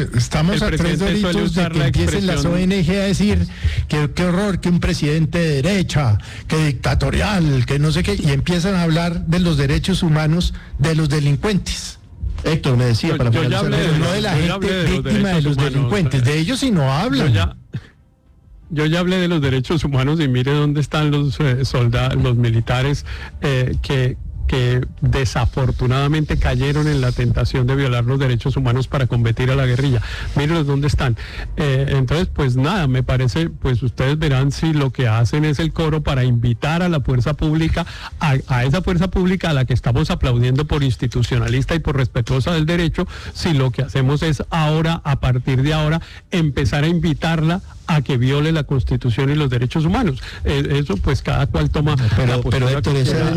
estamos a 3 doritos de que empiecen las ONG a decir que qué horror que un presidente de derecha, que dictatorial, que no sé qué, y empiezan a hablar de los derechos humanos de los delincuentes. Héctor me decía, para finalizar, no de la gente víctima de los delincuentes, de ellos sí no hablan. Yo ya hablé de los derechos humanos y mire dónde están los soldados, los militares que desafortunadamente cayeron en la tentación de violar los derechos humanos para combatir a la guerrilla. Mírenlos dónde están. Entonces, pues nada, me parece, pues ustedes verán si lo que hacen es el coro para invitar a la fuerza pública, a esa fuerza pública a la que estamos aplaudiendo por institucionalista y por respetuosa del derecho, si lo que hacemos es ahora, a partir de ahora, empezar a invitarla a que viole la Constitución y los derechos humanos. Eso pues cada cual toma pero Héctor,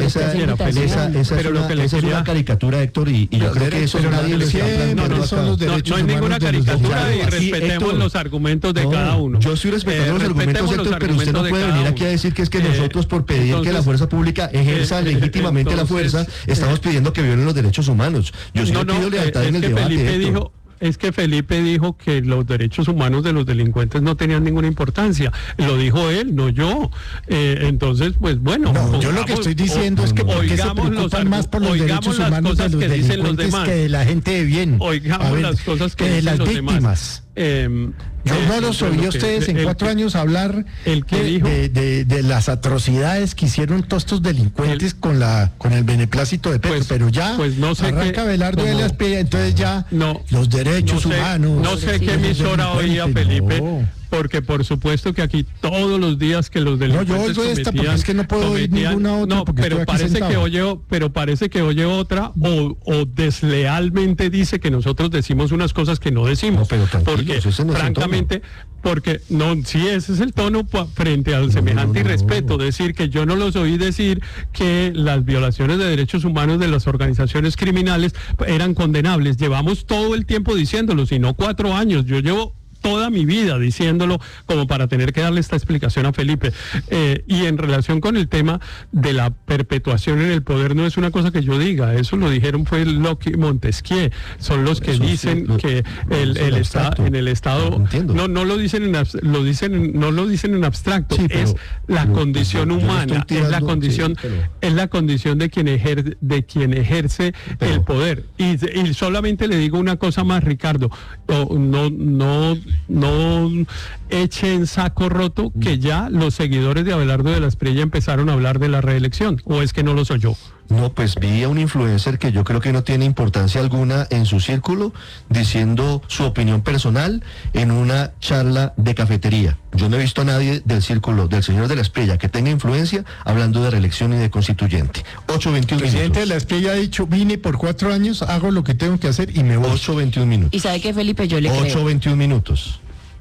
esa es una caricatura, Héctor, y yo creo que eso nadie lo está planteando acá. No hay ninguna caricatura y respetemos los argumentos de cada uno. Yo estoy respetando los argumentos, Héctor, pero usted no puede venir aquí a decir que es que nosotros por pedir que la fuerza pública ejerza legítimamente la fuerza, estamos pidiendo que violen los derechos humanos. Yo sí le pido lealtad en el debate, Héctor. Es que Felipe dijo que los derechos humanos de los delincuentes no tenían ninguna importancia. Lo dijo él, no yo. Entonces, pues bueno. No, yo lo que estoy diciendo es que porque se preocupan más por los derechos humanos de los delincuentes que de la gente de bien. Oigamos las cosas que dicen los víctimas. Yo no los oí a ustedes en 4 años hablar de las atrocidades que hicieron todos estos delincuentes con el beneplácito de Petro, pero ya no sé arranca Belardo de la Espriella, entonces ya los derechos humanos. No sé qué emisora oía Felipe. Porque por supuesto que aquí todos los días que los delincuentes yo oigo esta porque es que no puedo oír ninguna otra. No, pero parece que oye otra o deslealmente dice que nosotros decimos unas cosas que no decimos. No, pero porque francamente, porque sí, ese es el tono frente al semejante irrespeto, decir que yo no los oí decir que las violaciones de derechos humanos de las organizaciones criminales eran condenables. Llevamos todo el tiempo diciéndolo, si no 4 años. Yo llevo toda mi vida diciéndolo como para tener que darle esta explicación a Felipe. Y en relación con el tema de la perpetuación en el poder, no es una cosa que yo diga, eso lo dijeron fue Locke y Montesquieu, son los que dicen que en el Estado, no lo dicen en abstracto, sí, es la condición humana, es la condición de quien ejerce el poder. Y solamente le digo una cosa más, Ricardo, no eche en saco roto que ya los seguidores de Abelardo de la Espriella empezaron a hablar de la reelección, ¿o es que no los oyó? No, pues vi a un influencer que yo creo que no tiene importancia alguna en su círculo, diciendo su opinión personal en una charla de cafetería. Yo no he visto a nadie del círculo del señor de la Espriella que tenga influencia hablando de reelección y de constituyente. 8:21 minutos. El presidente de la Espriella ha dicho, vine por 4 años, hago lo que tengo que hacer y me voy. 8:21 minutos. ¿Y sabe qué, Felipe? Yo le creo. 8:21 minutos.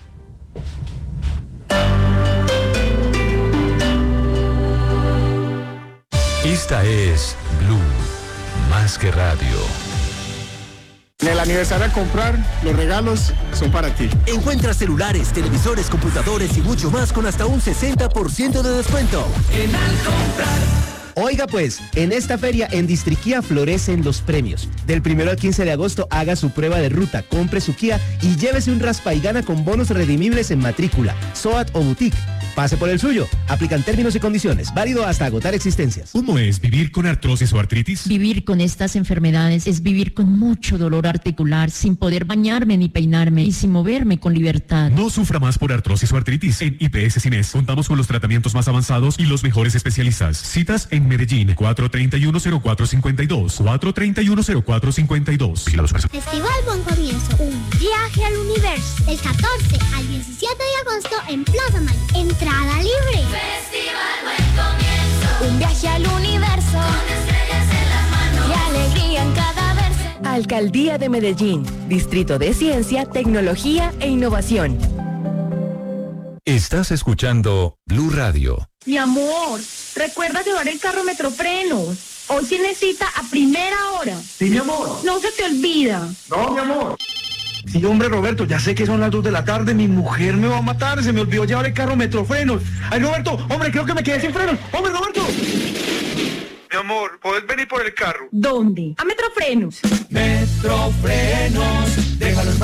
Esta es Blue, más que radio. En el aniversario al comprar, los regalos son para ti. Encuentra celulares, televisores, computadores y mucho más con hasta un 60% de descuento. En Al Comprar. Oiga pues, en esta feria en Distriquía florecen los premios. Del 1 al 15 de agosto haga su prueba de ruta, compre su Kia y llévese un raspa y gana con bonos redimibles en matrícula, SOAT o boutique. Pase por el suyo. Aplican términos y condiciones. Válido hasta agotar existencias. ¿Cómo es vivir con artrosis o artritis? Vivir con estas enfermedades es vivir con mucho dolor articular, sin poder bañarme ni peinarme y sin moverme con libertad. No sufra más por artrosis o artritis. En IPS Cines contamos con los tratamientos más avanzados y los mejores especialistas. Citas en Medellín, 431-0452. 431-0452. Festival Buen Comienzo. Un viaje al universo. Del 14 al 17 de agosto en Plaza Mayor. Entrada libre. Festival Buen Comienzo. Un viaje al universo. Con estrellas en las manos. Y alegría en cada verso. Alcaldía de Medellín. Distrito de Ciencia, Tecnología e Innovación. Estás escuchando Blue Radio. Mi amor, recuerda llevar el carro Metrofrenos. Hoy tiene cita a primera hora. Sí, mi amor. No se te olvida. No, mi amor. Sí, hombre, Roberto, ya sé que son las 2 de la tarde, mi mujer me va a matar, se me olvidó llevar el carro Metrofrenos. Ay, Roberto, hombre, creo que me quedé sin frenos. Hombre, Roberto. Mi amor, ¿podés venir por el carro? ¿Dónde? A Metrofrenos. Metrofrenos, déjalo en manos de expertos.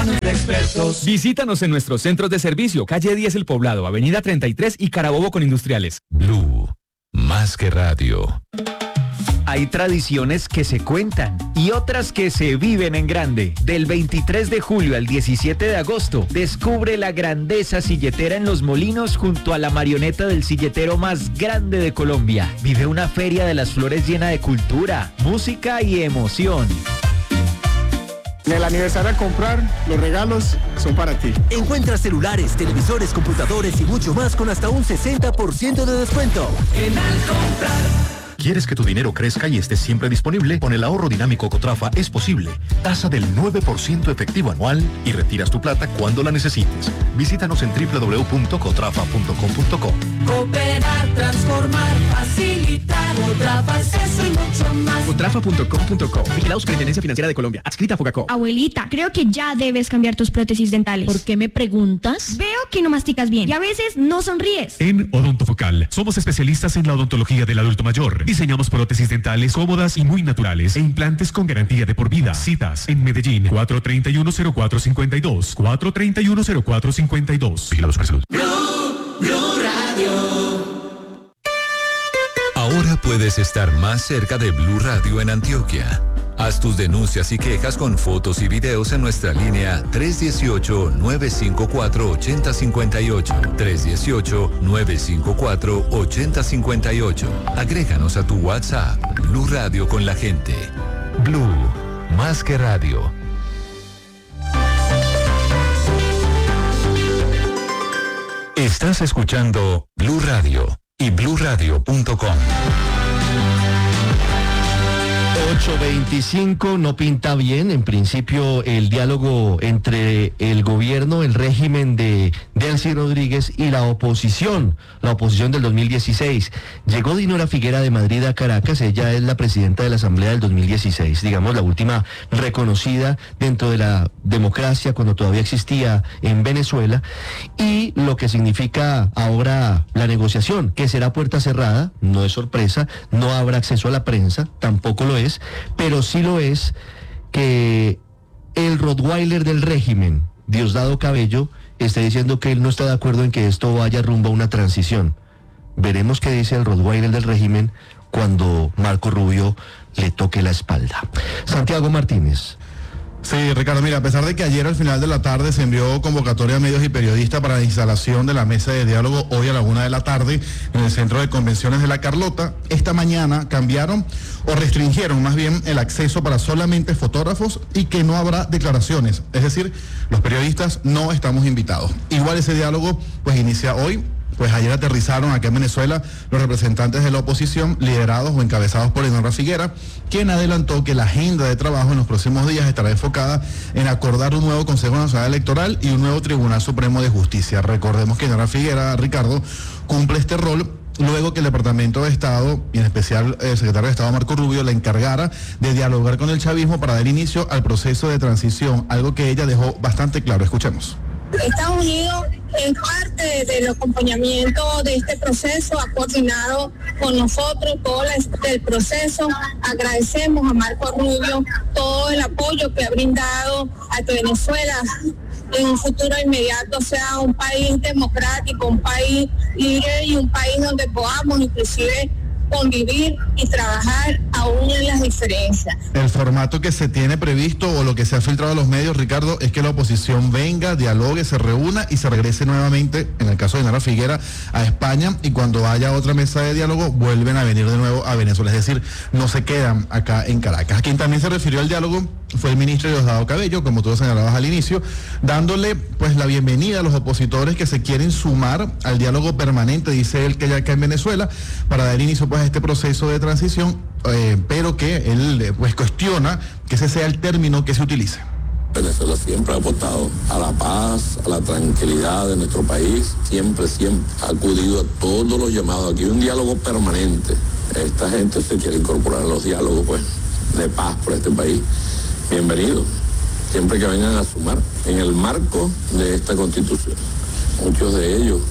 expertos. Visítanos en nuestros centros de servicio, calle 10 El Poblado, avenida 33 y Carabobo con Industriales. Blue, más que radio. Hay tradiciones que se cuentan y otras que se viven en grande. Del 23 de julio al 17 de agosto, descubre la grandeza silletera en Los Molinos junto a la marioneta del silletero más grande de Colombia. Vive una feria de las flores llena de cultura, música y emoción. En el aniversario a comprar, los regalos son para ti. Encuentra celulares, televisores, computadores y mucho más con hasta un 60% de descuento. En Al Comprar. ¿Quieres que tu dinero crezca y esté siempre disponible? Con el ahorro dinámico Cotrafa es posible. Tasa del 9% efectivo anual y retiras tu plata cuando la necesites. Visítanos en www.cotrafa.com.co. Cooperar, transformar, facilitar. Cotrafa es eso y mucho más. Cotrafa.com.co. Vigilado Superintendencia Financiera de Colombia. Adscrita a Fogacop. Abuelita, creo que ya debes cambiar tus prótesis dentales. ¿Por qué me preguntas? Veo que no masticas bien y a veces no sonríes. En Odontofocal somos especialistas en la odontología del adulto mayor. Diseñamos prótesis dentales cómodas y muy naturales e implantes con garantía de por vida. Citas en Medellín 431-0452, 431-0452. Vigilados por salud. Blue Radio. Ahora puedes estar más cerca de Blue Radio en Antioquia. Haz tus denuncias y quejas con fotos y videos en nuestra línea 318-954-8058. 318-954-8058. Agréganos a tu WhatsApp. Blue Radio con la gente. Blue, más que radio. Estás escuchando Blue Radio y bluradio.com. 8:25 no pinta bien. En principio, el diálogo entre el gobierno, el régimen de Delcy Rodríguez y la oposición del 2016. Llegó Dinora Figuera de Madrid a Caracas. Ella es la presidenta de la Asamblea del 2016, digamos la última reconocida dentro de la democracia cuando todavía existía en Venezuela. Y lo que significa ahora la negociación, que será puerta cerrada, no es sorpresa, no habrá acceso a la prensa, tampoco lo es. Pero sí lo es que el Rottweiler del régimen, Diosdado Cabello, está diciendo que él no está de acuerdo en que esto vaya rumbo a una transición. Veremos qué dice el Rottweiler del régimen cuando Marco Rubio le toque la espalda. Santiago Martínez. Sí, Ricardo, mira, a pesar de que ayer al final de la tarde se envió convocatoria a medios y periodistas para la instalación de la mesa de diálogo hoy a la 1 de la tarde en el Centro de Convenciones de La Carlota, esta mañana cambiaron o restringieron más bien el acceso para solamente fotógrafos y que no habrá declaraciones. Es decir, los periodistas no estamos invitados. Igual ese diálogo pues inicia hoy. Pues ayer aterrizaron acá en Venezuela los representantes de la oposición, liderados o encabezados por Dinora Figuera, quien adelantó que la agenda de trabajo en los próximos días estará enfocada en acordar un nuevo Consejo Nacional Electoral y un nuevo Tribunal Supremo de Justicia. Recordemos que Dinora Figuera, Ricardo, cumple este rol luego que el Departamento de Estado, y en especial el secretario de Estado Marco Rubio, le encargara de dialogar con el chavismo para dar inicio al proceso de transición, algo que ella dejó bastante claro. Escuchemos. Estados Unidos en parte del acompañamiento de este proceso ha coordinado con nosotros todo el proceso. Agradecemos a Marco Rubio todo el apoyo que ha brindado a que Venezuela en un futuro inmediato sea un país democrático, un país libre y un país donde podamos inclusive convivir y trabajar aún en las diferencias. El formato que se tiene previsto o lo que se ha filtrado a los medios, Ricardo, es que la oposición venga, dialogue, se reúna y se regrese nuevamente, en el caso de Dinora Figuera, a España, y cuando haya otra mesa de diálogo vuelven a venir de nuevo a Venezuela, es decir, no se quedan acá en Caracas. A quien también se refirió al diálogo fue el ministro Diosdado Cabello, como tú señalabas al inicio, dándole pues la bienvenida a los opositores que se quieren sumar al diálogo permanente, dice él, que hay acá en Venezuela, para dar inicio pues a este proceso de transición, pero que él pues cuestiona que ese sea el término que se utilice. Venezuela siempre ha apostado a la paz, a la tranquilidad de nuestro país, siempre ha acudido a todos los llamados. Aquí hay un diálogo permanente. Esta gente se quiere incorporar a los diálogos pues de paz por este país. Bienvenidos, siempre que vengan a sumar en el marco de esta Constitución. Muchos de ellos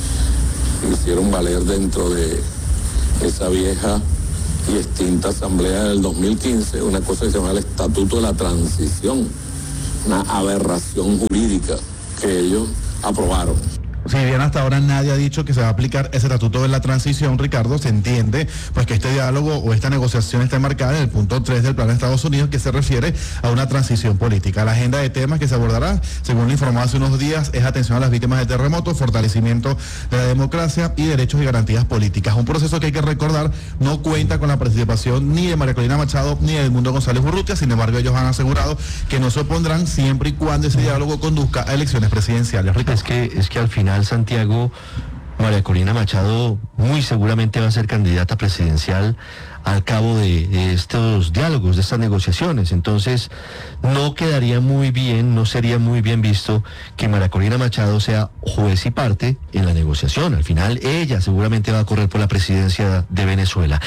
hicieron valer dentro de esa vieja y extinta asamblea del 2015, una cosa que se llama el Estatuto de la Transición, una aberración jurídica que ellos aprobaron. Si bien hasta ahora nadie ha dicho que se va a aplicar ese estatuto de la transición, Ricardo, se entiende pues que este diálogo o esta negociación está marcada en el punto 3 del plan de Estados Unidos, que se refiere a una transición política. La agenda de temas que se abordará, según lo informó hace unos días, es atención a las víctimas de terremotos, fortalecimiento de la democracia y derechos y garantías políticas. Un proceso que hay que recordar no cuenta con la participación ni de María Corina Machado ni de Edmundo González Urrutia. Sin embargo, ellos han asegurado que no se opondrán siempre y cuando ese diálogo conduzca a elecciones presidenciales. Ricardo. Es que al final, Santiago, María Corina Machado muy seguramente va a ser candidata presidencial al cabo de estos diálogos, de estas negociaciones. Entonces, no quedaría muy bien, no sería muy bien visto que María Corina Machado sea juez y parte en la negociación. Al final, ella seguramente va a correr por la presidencia de Venezuela.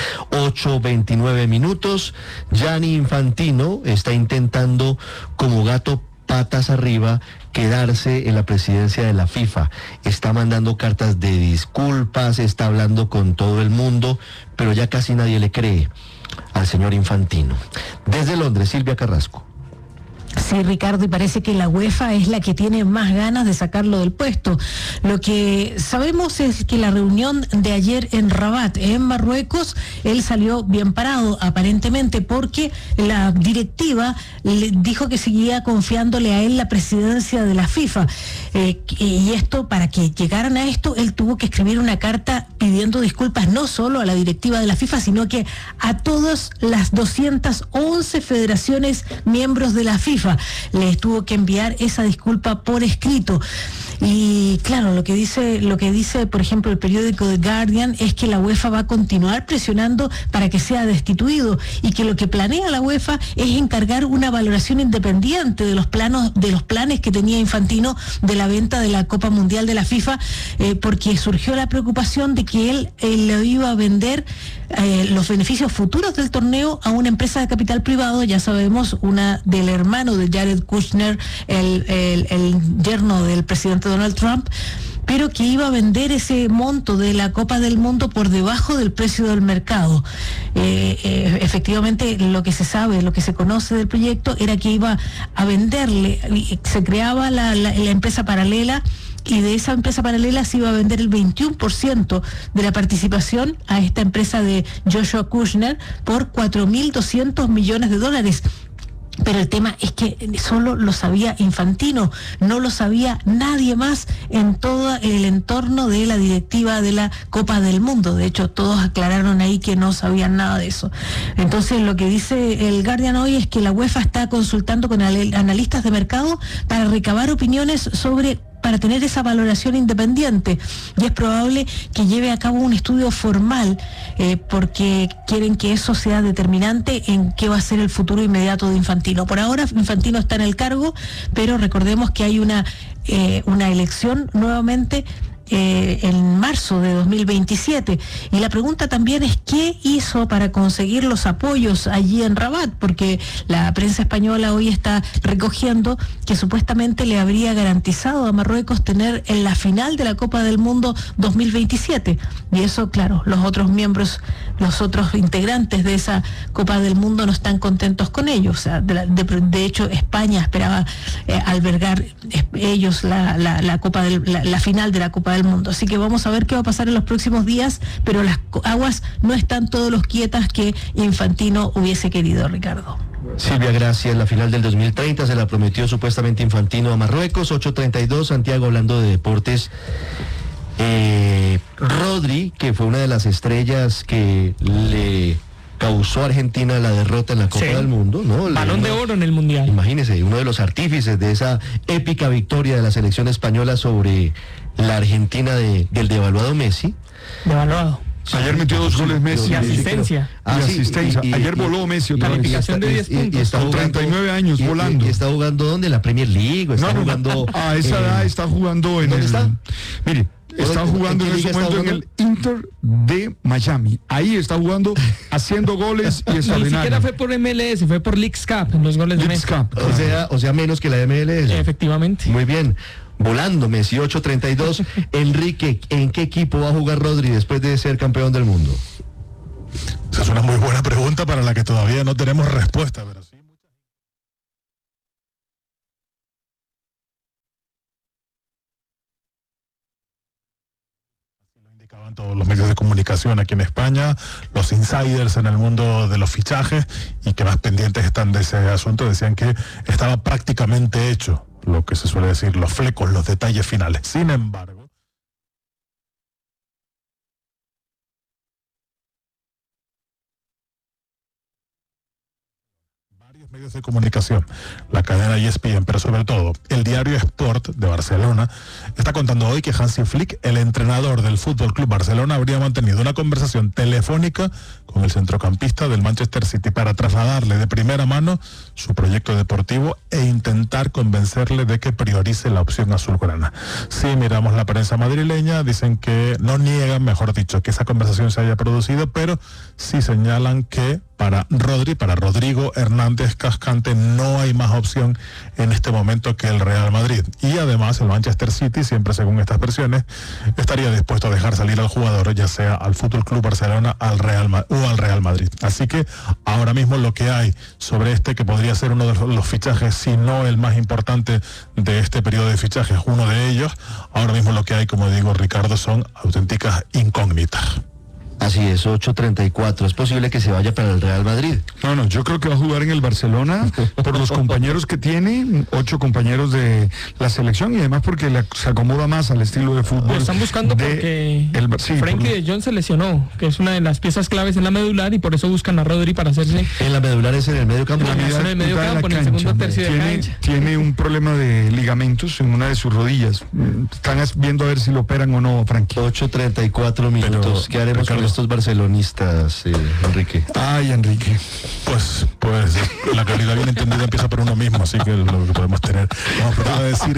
8:29 minutos. Gianni Infantino está intentando, como gato patas arriba, quedarse en la presidencia de la FIFA. Está mandando cartas de disculpas, está hablando con todo el mundo, pero ya casi nadie le cree al señor Infantino. Desde Londres, Silvia Carrasco. Sí, Ricardo, y parece que la UEFA es la que tiene más ganas de sacarlo del puesto. Lo que sabemos es que la reunión de ayer en Rabat, en Marruecos, él salió bien parado, aparentemente, porque la directiva le dijo que seguía confiándole a él la presidencia de la FIFA. Y esto, para que llegaran a esto, él tuvo que escribir una carta pidiendo disculpas no solo a la directiva de la FIFA, sino que a todas las 211 federaciones miembros de la FIFA. Les tuvo que enviar esa disculpa por escrito. Y claro, lo que dice, por ejemplo, el periódico The Guardian es que la UEFA va a continuar presionando para que sea destituido, y que lo que planea la UEFA es encargar una valoración independiente de los planes que tenía Infantino de la venta de la Copa Mundial de la FIFA, porque surgió la preocupación de que él le iba a vender los beneficios futuros del torneo a una empresa de capital privado, ya sabemos, una del hermano de Jared Kushner, el yerno del presidente Donald Trump, pero que iba a vender ese monto de la Copa del Mundo por debajo del precio del mercado. Efectivamente, lo que se sabe, lo que se conoce del proyecto era que iba a venderle, se creaba la empresa paralela, y de esa empresa paralela se iba a vender el 21% de la participación a esta empresa de Joshua Kushner por $4.200 millones. Pero el tema es que solo lo sabía Infantino, no lo sabía nadie más en todo el entorno de la directiva de la Copa del Mundo. De hecho, todos aclararon ahí que no sabían nada de eso. Entonces, lo que dice el Guardian hoy es que la UEFA está consultando con analistas de mercado para recabar opiniones para tener esa valoración independiente, y es probable que lleve a cabo un estudio formal, porque quieren que eso sea determinante en qué va a ser el futuro inmediato de Infantino. Por ahora Infantino está en el cargo, pero recordemos que hay una elección nuevamente en marzo de 2027, y la pregunta también es qué hizo para conseguir los apoyos allí en Rabat, porque la prensa española hoy está recogiendo que supuestamente le habría garantizado a Marruecos tener en la final de la Copa del Mundo 2027, y eso, claro, los otros integrantes de esa Copa del Mundo no están contentos con ello. O sea, de hecho, España esperaba albergar ellos la final de la Copa del Mundo. Así que vamos a ver qué va a pasar en los próximos días, pero las aguas no están todos los quietas que Infantino hubiese querido, Ricardo. Silvia, gracias. La final del 2030 se la prometió supuestamente Infantino a Marruecos. 8:32, Santiago, hablando de deportes. Rodri, que fue una de las estrellas que le causó a Argentina la derrota en la Copa del Mundo, ¿no? Balón de oro en el Mundial. Imagínese, uno de los artífices de esa épica victoria de la selección española sobre la Argentina del devaluado Messi. Devaluado. Ayer metió 2 goles Messi. Y asistencia. Ayer voló Messi. Calificación de 10 puntos. Y está jugando 39 años volando. ¿Y está jugando dónde? ¿En la Premier League? Jugando, a esa edad está jugando en ¿dónde está? Mire, está jugando en ese momento en el Inter de Miami. Ahí está jugando, haciendo goles y extraordinario. Ni siquiera fue por MLS, fue por Leagues Cup, en los goles de Messi. O sea, menos que la MLS. Efectivamente. Muy bien. Volando Messi. 8:32. Enrique, ¿en qué equipo va a jugar Rodri después de ser campeón del mundo? Esa es una muy buena pregunta para la que todavía no tenemos respuesta, pero sí. Todos los medios de comunicación aquí en España, los insiders en el mundo de los fichajes y que más pendientes están de ese asunto, decían que estaba prácticamente hecho, lo que se suele decir, los flecos, los detalles finales. Sin embargo, medios de comunicación, la cadena ESPN, pero sobre todo el diario Sport de Barcelona, está contando hoy que Hansi Flick, el entrenador del Fútbol Club Barcelona, habría mantenido una conversación telefónica con el centrocampista del Manchester City para trasladarle de primera mano su proyecto deportivo e intentar convencerle de que priorice la opción azulgrana. Si miramos la prensa madrileña, dicen que no niegan, mejor dicho, que esa conversación se haya producido, pero sí señalan que para Rodrigo Hernández Cascante no hay más opción en este momento que el Real Madrid. Y además el Manchester City, siempre según estas versiones, estaría dispuesto a dejar salir al jugador, ya sea al Fútbol Club Barcelona o al Real Madrid. Así que ahora mismo lo que hay sobre que podría ser uno de los fichajes, si no el más importante de este periodo de fichajes, uno de ellos, ahora mismo lo que hay, como digo, Ricardo, son auténticas incógnitas. Así es, 8:34. ¿Es posible que se vaya para el Real Madrid? No, yo creo que va a jugar en el Barcelona por los compañeros que tiene, 8 compañeros de la selección, y además porque se acomoda más al estilo de fútbol. Lo están buscando porque Frenkie de Jong se lesionó, que es una de las piezas claves en la medular, y por eso buscan a Rodri para hacerse... ¿En la medular es en el medio campo? En el medio campo, en el segundo tercio de cancha. Tiene un problema de ligamentos en una de sus rodillas. Están viendo a ver si lo operan o no, Frenkie. 8:34 minutos. ¿Qué haremos con estos barcelonistas, Enrique? Ay, Enrique. Pues la calidad bien entendida empieza por uno mismo, así que es lo que podemos tener. No, pero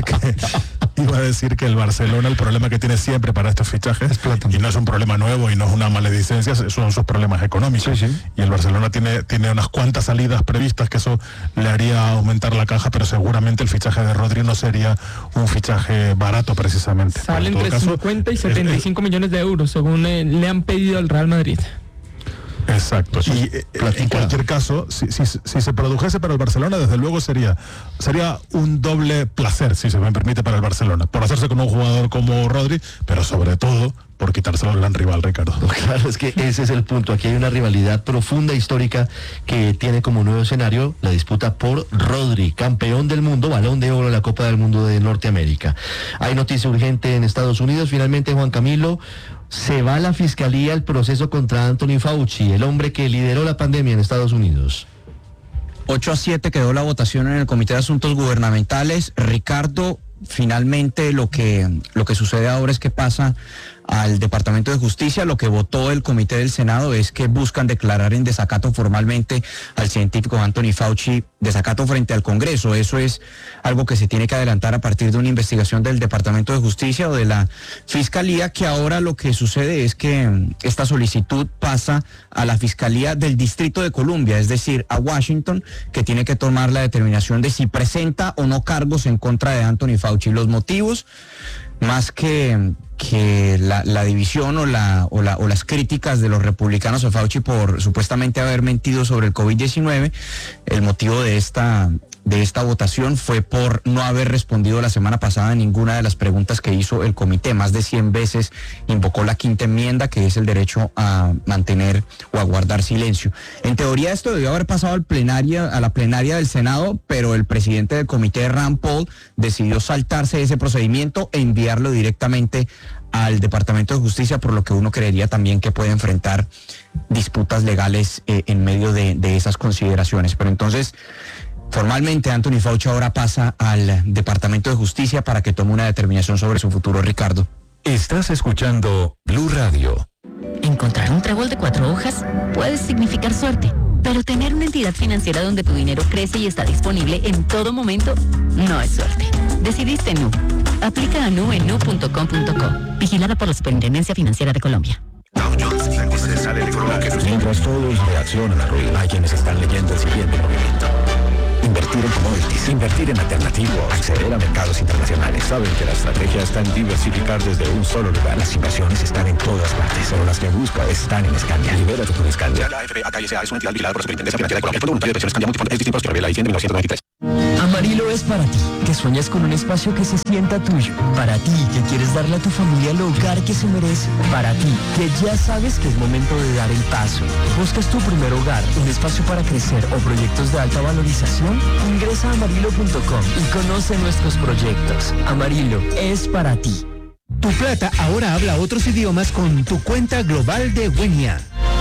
iba a decir que el Barcelona, el problema que tiene siempre para estos fichajes, y no es un problema nuevo y no es una maledicencia, son sus problemas económicos. Sí. Y el Barcelona tiene unas cuantas salidas previstas que eso le haría aumentar la caja, pero seguramente el fichaje de Rodri no sería un fichaje barato precisamente. Sale entre 50 y 75 millones de euros, según le han pedido al Real Madrid. Exacto. Y en cualquier caso, si se produjese para el Barcelona, desde luego sería un doble placer, si se me permite, para el Barcelona, por hacerse con un jugador como Rodri, pero sobre todo por quitárselo al gran rival, Ricardo. Claro, es que ese es el punto. Aquí hay una rivalidad profunda, histórica, que tiene como nuevo escenario la disputa por Rodri, campeón del mundo, Balón de Oro en la Copa del Mundo de Norteamérica. Hay noticia urgente en Estados Unidos. Finalmente, Juan Camilo, se va a la fiscalía el proceso contra Anthony Fauci, el hombre que lideró la pandemia en Estados Unidos. 8-7 quedó la votación en el Comité de Asuntos Gubernamentales. Ricardo, finalmente lo que sucede ahora es que pasa al Departamento de Justicia. Lo que votó el Comité del Senado es que buscan declarar en desacato formalmente al científico Anthony Fauci, desacato frente al Congreso. Eso es algo que se tiene que adelantar a partir de una investigación del Departamento de Justicia o de la Fiscalía, que ahora lo que sucede es que esta solicitud pasa a la Fiscalía del Distrito de Columbia, es decir, a Washington, que tiene que tomar la determinación de si presenta o no cargos en contra de Anthony Fauci. Los motivos, más que la división o las críticas de los republicanos a Fauci por supuestamente haber mentido sobre el COVID-19, el motivo de esta votación fue por no haber respondido la semana pasada a ninguna de las preguntas que hizo el comité. Más de 100 veces invocó la quinta enmienda, que es el derecho a mantener o a guardar silencio. En teoría esto debió haber pasado a la plenaria del Senado, pero el presidente del comité, Rand Paul, decidió saltarse ese procedimiento e enviarlo directamente al Departamento de Justicia, por lo que uno creería también que puede enfrentar disputas legales en medio de esas consideraciones. Pero entonces, formalmente, Anthony Fauci ahora pasa al Departamento de Justicia para que tome una determinación sobre su futuro, Ricardo. Estás escuchando Blue Radio. Encontrar un trébol de 4 hojas puede significar suerte, pero tener una entidad financiera donde tu dinero crece y está disponible en todo momento no es suerte. Decidiste Nu. Aplica a Nu en nu.com.co. Vigilada por la Superintendencia Financiera de Colombia. Mientras todos reaccionan al ruido, hay quienes están leyendo el siguiente movimiento. Invertir en commodities, invertir en alternativos, acceder a mercados internacionales. Saben que la estrategia está en diversificar desde un solo lugar. Las inversiones están en todas partes, pero las que busca están en Scandia. Libérate con Scandia. La AFP-AKSA es una entidad vigilada por la Superintendencia Financiera de Colombia. El Fondo Voluntario de Pensiones Scandia Múltiples es distinto a los que revela la 1993. Amarillo es para ti, que que sueñas con un espacio que se sienta tuyo. Para ti, que quieres darle a tu familia el hogar que se merece. Para ti, que ya sabes que es momento de dar el paso. ¿Buscas tu primer hogar, un espacio para crecer o proyectos de alta valorización? Ingresa a amarillo.com y conoce nuestros proyectos. Amarillo es para ti. Tu plata ahora habla otros idiomas con tu cuenta global de Wenia.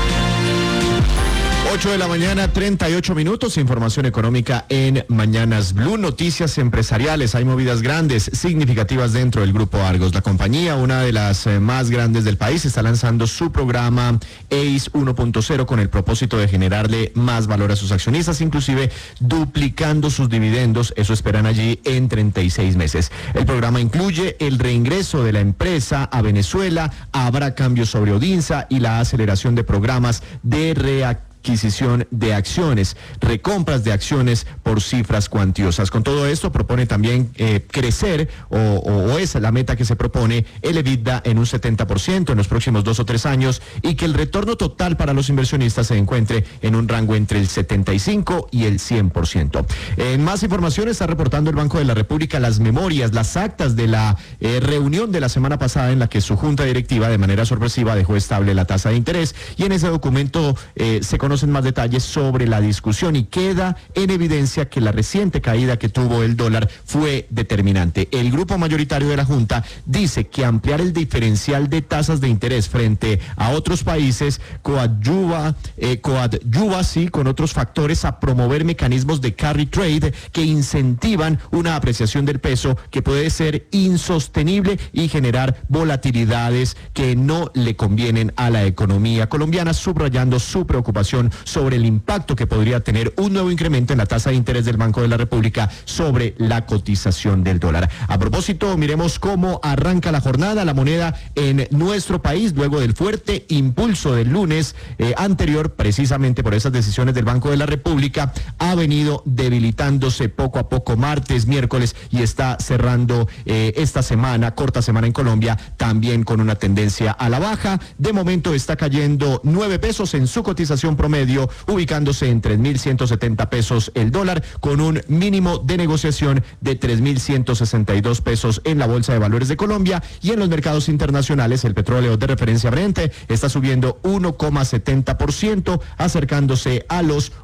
8 de la mañana, 38 minutos, información económica en Mañanas Blue, noticias empresariales, hay movidas grandes, significativas dentro del Grupo Argos. La compañía, una de las más grandes del país, está lanzando su programa ACE 1.0 con el propósito de generarle más valor a sus accionistas, inclusive duplicando sus dividendos, eso esperan allí en 36 meses. El programa incluye el reingreso de la empresa a Venezuela, habrá cambios sobre Odinsa y la aceleración de programas de adquisición de acciones, recompras de acciones por cifras cuantiosas. Con todo esto propone también crecer, o esa es la meta que se propone, el EBITDA en un 70% en los próximos 2 o 3 años y que el retorno total para los inversionistas se encuentre en un rango entre el 75 y el 100%. En más información está reportando el Banco de la República las memorias, las actas de la reunión de la semana pasada en la que su junta directiva de manera sorpresiva dejó estable la tasa de interés, y en ese documento se conocen más detalles sobre la discusión y queda en evidencia que la reciente caída que tuvo el dólar fue determinante. El grupo mayoritario de la Junta dice que ampliar el diferencial de tasas de interés frente a otros países coadyuva sí con otros factores a promover mecanismos de carry trade que incentivan una apreciación del peso que puede ser insostenible y generar volatilidades que no le convienen a la economía colombiana, subrayando su preocupación sobre el impacto que podría tener un nuevo incremento en la tasa de interés del Banco de la República sobre la cotización del dólar. A propósito, miremos cómo arranca la jornada, la moneda en nuestro país, luego del fuerte impulso del lunes anterior, precisamente por esas decisiones del Banco de la República, ha venido debilitándose poco a poco martes, miércoles, y está cerrando esta semana, corta semana en Colombia, también con una tendencia a la baja. De momento está cayendo 9 pesos en su cotización promedio, ubicándose en 3.170 pesos el dólar, con un mínimo de negociación de 3.162 pesos en la Bolsa de Valores de Colombia, y en los mercados internacionales el petróleo de referencia Brent está subiendo 1,70%, acercándose a los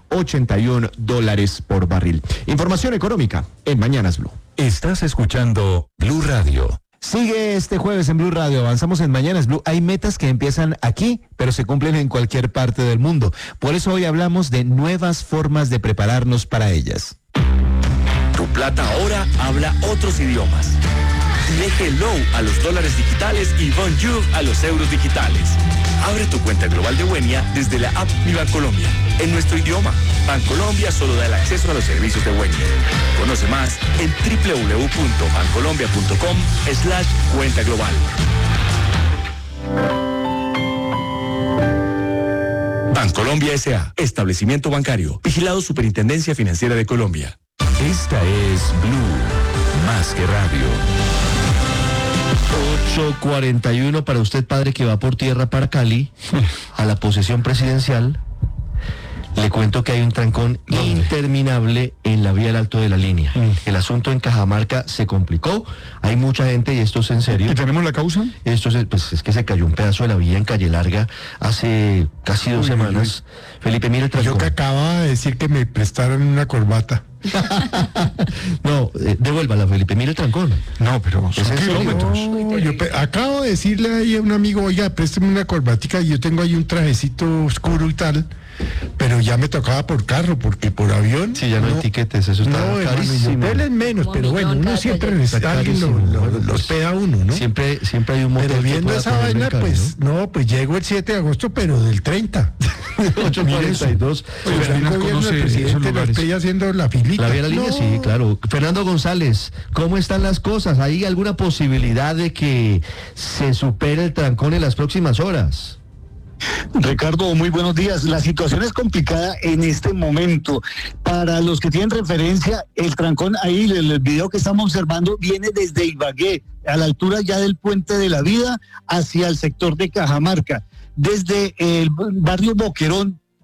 $81 por barril. Información económica en Mañanas Blue. Estás escuchando Blue Radio. Sigue este jueves en Blue Radio, avanzamos en Mañanas Blue. Hay metas que empiezan aquí, pero se cumplen en cualquier parte del mundo. Por eso hoy hablamos de nuevas formas de prepararnos para ellas. Tu plata ahora habla otros idiomas. Dile hello a los dólares digitales y bonjour a los euros digitales. Abre tu cuenta global de Wenia desde la app Mi Bancolombia, en nuestro idioma. Bancolombia solo da el acceso a los servicios de Wenia. Conoce más en www.bancolombia.com/cuenta global. Bancolombia S.A., establecimiento bancario, vigilado Superintendencia Financiera de Colombia. Esta es Blue, más que radio. 8:41 para usted, padre, que va por tierra para Cali, a la posesión presidencial. Le cuento que hay un trancón interminable en la vía del Alto de la Línea. El asunto en Cajamarca se complicó, hay mucha gente, y esto es en serio. ¿Y tenemos la causa? Esto es, pues es que se cayó un pedazo de la vía en Calle Larga hace casi 2 semanas. Felipe, mire el trancón. Yo que acababa de decir que me prestaron una corbata. No, devuélvala, Felipe, mire el trancón. No, pero son kilómetros. No, yo acabo de decirle ahí a un amigo, oiga, présteme una corbatica, y yo tengo ahí un trajecito oscuro y tal, pero ya me tocaba por carro, porque por avión. Sí, ya no hay tiquetes, eso está carísimo. Velen menos, pero bueno, uno siempre necesita alguien, lo hospeda uno, ¿no? Siempre hay un motor. Pero viendo esa vaina, pues, no, pues llego el 7 de agosto, pero del 30. 8:42. Pues el gobierno del presidente lo estoy haciendo la filita. La vía de la línea, sí, claro. Fernando González, ¿cómo están las cosas? ¿Hay alguna posibilidad de que se supere el trancón en las próximas horas? Ricardo, muy buenos días. La situación es complicada en este momento. Para los que tienen referencia, el trancón ahí, el video que estamos observando, viene desde Ibagué, a la altura ya del Puente de la Vida, hacia el sector de Cajamarca. Desde el barrio Boquerón,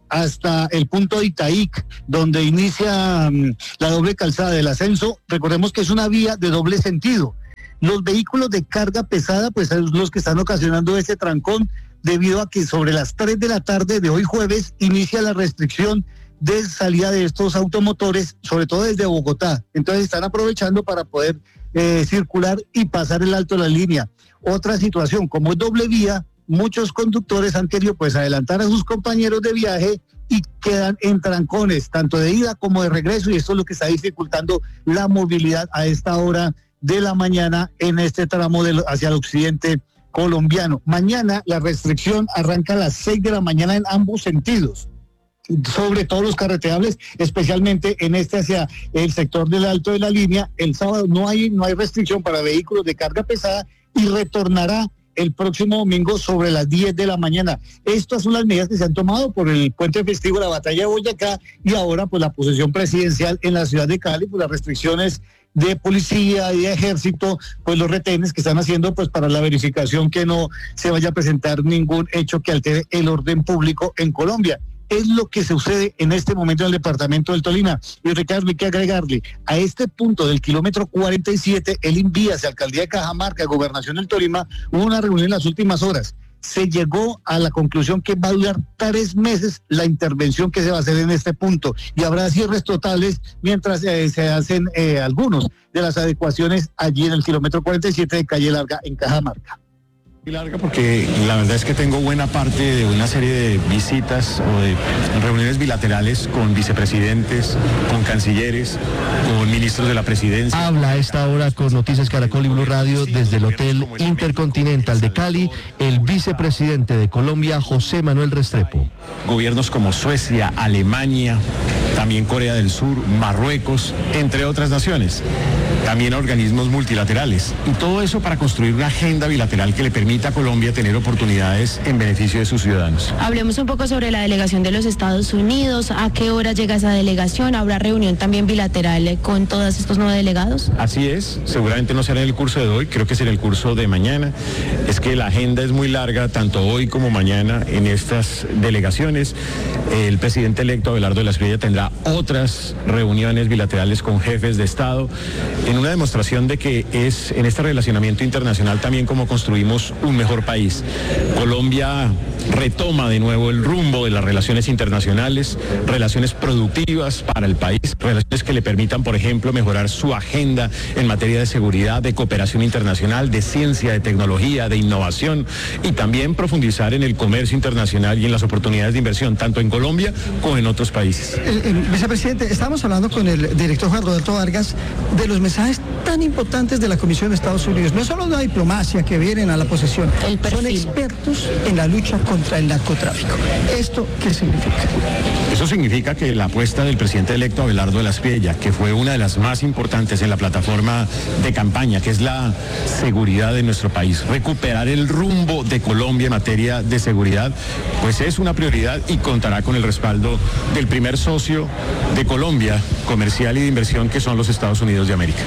hasta el punto de Itaic, donde inicia la doble calzada del ascenso. Recordemos que es una vía de doble sentido. Los vehículos de carga pesada, pues son los que están ocasionando ese trancón, debido a que sobre las 3 de la tarde de hoy jueves inicia la restricción de salida de estos automotores, sobre todo desde Bogotá. Entonces están aprovechando para poder circular y pasar el alto de la línea. Otra situación, como es doble vía, muchos conductores han querido pues adelantar a sus compañeros de viaje y quedan en trancones, tanto de ida como de regreso, y esto es lo que está dificultando la movilidad a esta hora de la mañana en este tramo hacia el occidente colombiano. Mañana la restricción arranca a las 6 de la mañana en ambos sentidos, sobre todos los carreteables, especialmente en hacia el sector del alto de la línea. El sábado no hay restricción para vehículos de carga pesada y retornará el próximo domingo sobre las 10 de la mañana. Estas son las medidas que se han tomado por el puente festivo, la batalla de Boyacá, y ahora pues la posesión presidencial en la ciudad de Cali, pues las restricciones de policía y de ejército, pues los retenes que están haciendo pues para la verificación que no se vaya a presentar ningún hecho que altere el orden público en Colombia. Es lo que sucede en este momento en el departamento del Tolima. Y Ricardo, hay que agregarle, a este punto del kilómetro 47, el Invías, alcaldía de Cajamarca, gobernación del Tolima, hubo una reunión en las últimas horas. Se llegó a la conclusión que va a durar 3 meses la intervención que se va a hacer en este punto, y habrá cierres totales mientras se hacen algunos de las adecuaciones allí en el kilómetro 47 de Calle Larga en Cajamarca. Larga porque la verdad es que tengo buena parte de una serie de visitas o de reuniones bilaterales con vicepresidentes, con cancilleres, con ministros de la presidencia. Habla a esta hora con Noticias Caracol y Blue Radio desde el Hotel Intercontinental de Cali, el vicepresidente de Colombia, José Manuel Restrepo. Gobiernos como Suecia, Alemania, también Corea del Sur, Marruecos, entre otras naciones. También organismos multilaterales. Y todo eso para construir una agenda bilateral que le permita a Colombia tener oportunidades en beneficio de sus ciudadanos. Hablemos un poco sobre la delegación de los Estados Unidos. ¿A qué hora llega esa delegación? ¿Habrá reunión también bilateral con todos estos nuevos delegados? Así es, seguramente no será en el curso de hoy, creo que será en el curso de mañana. Es que la agenda es muy larga, tanto hoy como mañana en estas delegaciones. El presidente electo Abelardo de la Espriella tendrá otras reuniones bilaterales con jefes de Estado, en una demostración de que es en este relacionamiento internacional también como construimos un mejor país. Colombia retoma de nuevo el rumbo de las relaciones internacionales, relaciones productivas para el país, relaciones que le permitan, por ejemplo, mejorar su agenda en materia de seguridad, de cooperación internacional, de ciencia, de tecnología, de innovación, y también profundizar en el comercio internacional y en las oportunidades de inversión, tanto en Colombia como en otros países. Vicepresidente, estábamos hablando con el director Juan Roberto Vargas de los mensajes tan importantes de la Comisión de Estados Unidos. No solo la diplomacia que vienen a la posesión, son expertos en la lucha contra el narcotráfico. ¿Esto qué significa? Eso significa que la apuesta del presidente electo Abelardo de la Espriella, que fue una de las más importantes en la plataforma de campaña, que es la seguridad de nuestro país, recuperar el rumbo de Colombia en materia de seguridad, pues es una prioridad y contará con el respaldo del primer socio de Colombia, comercial y de inversión, que son los Estados Unidos de América.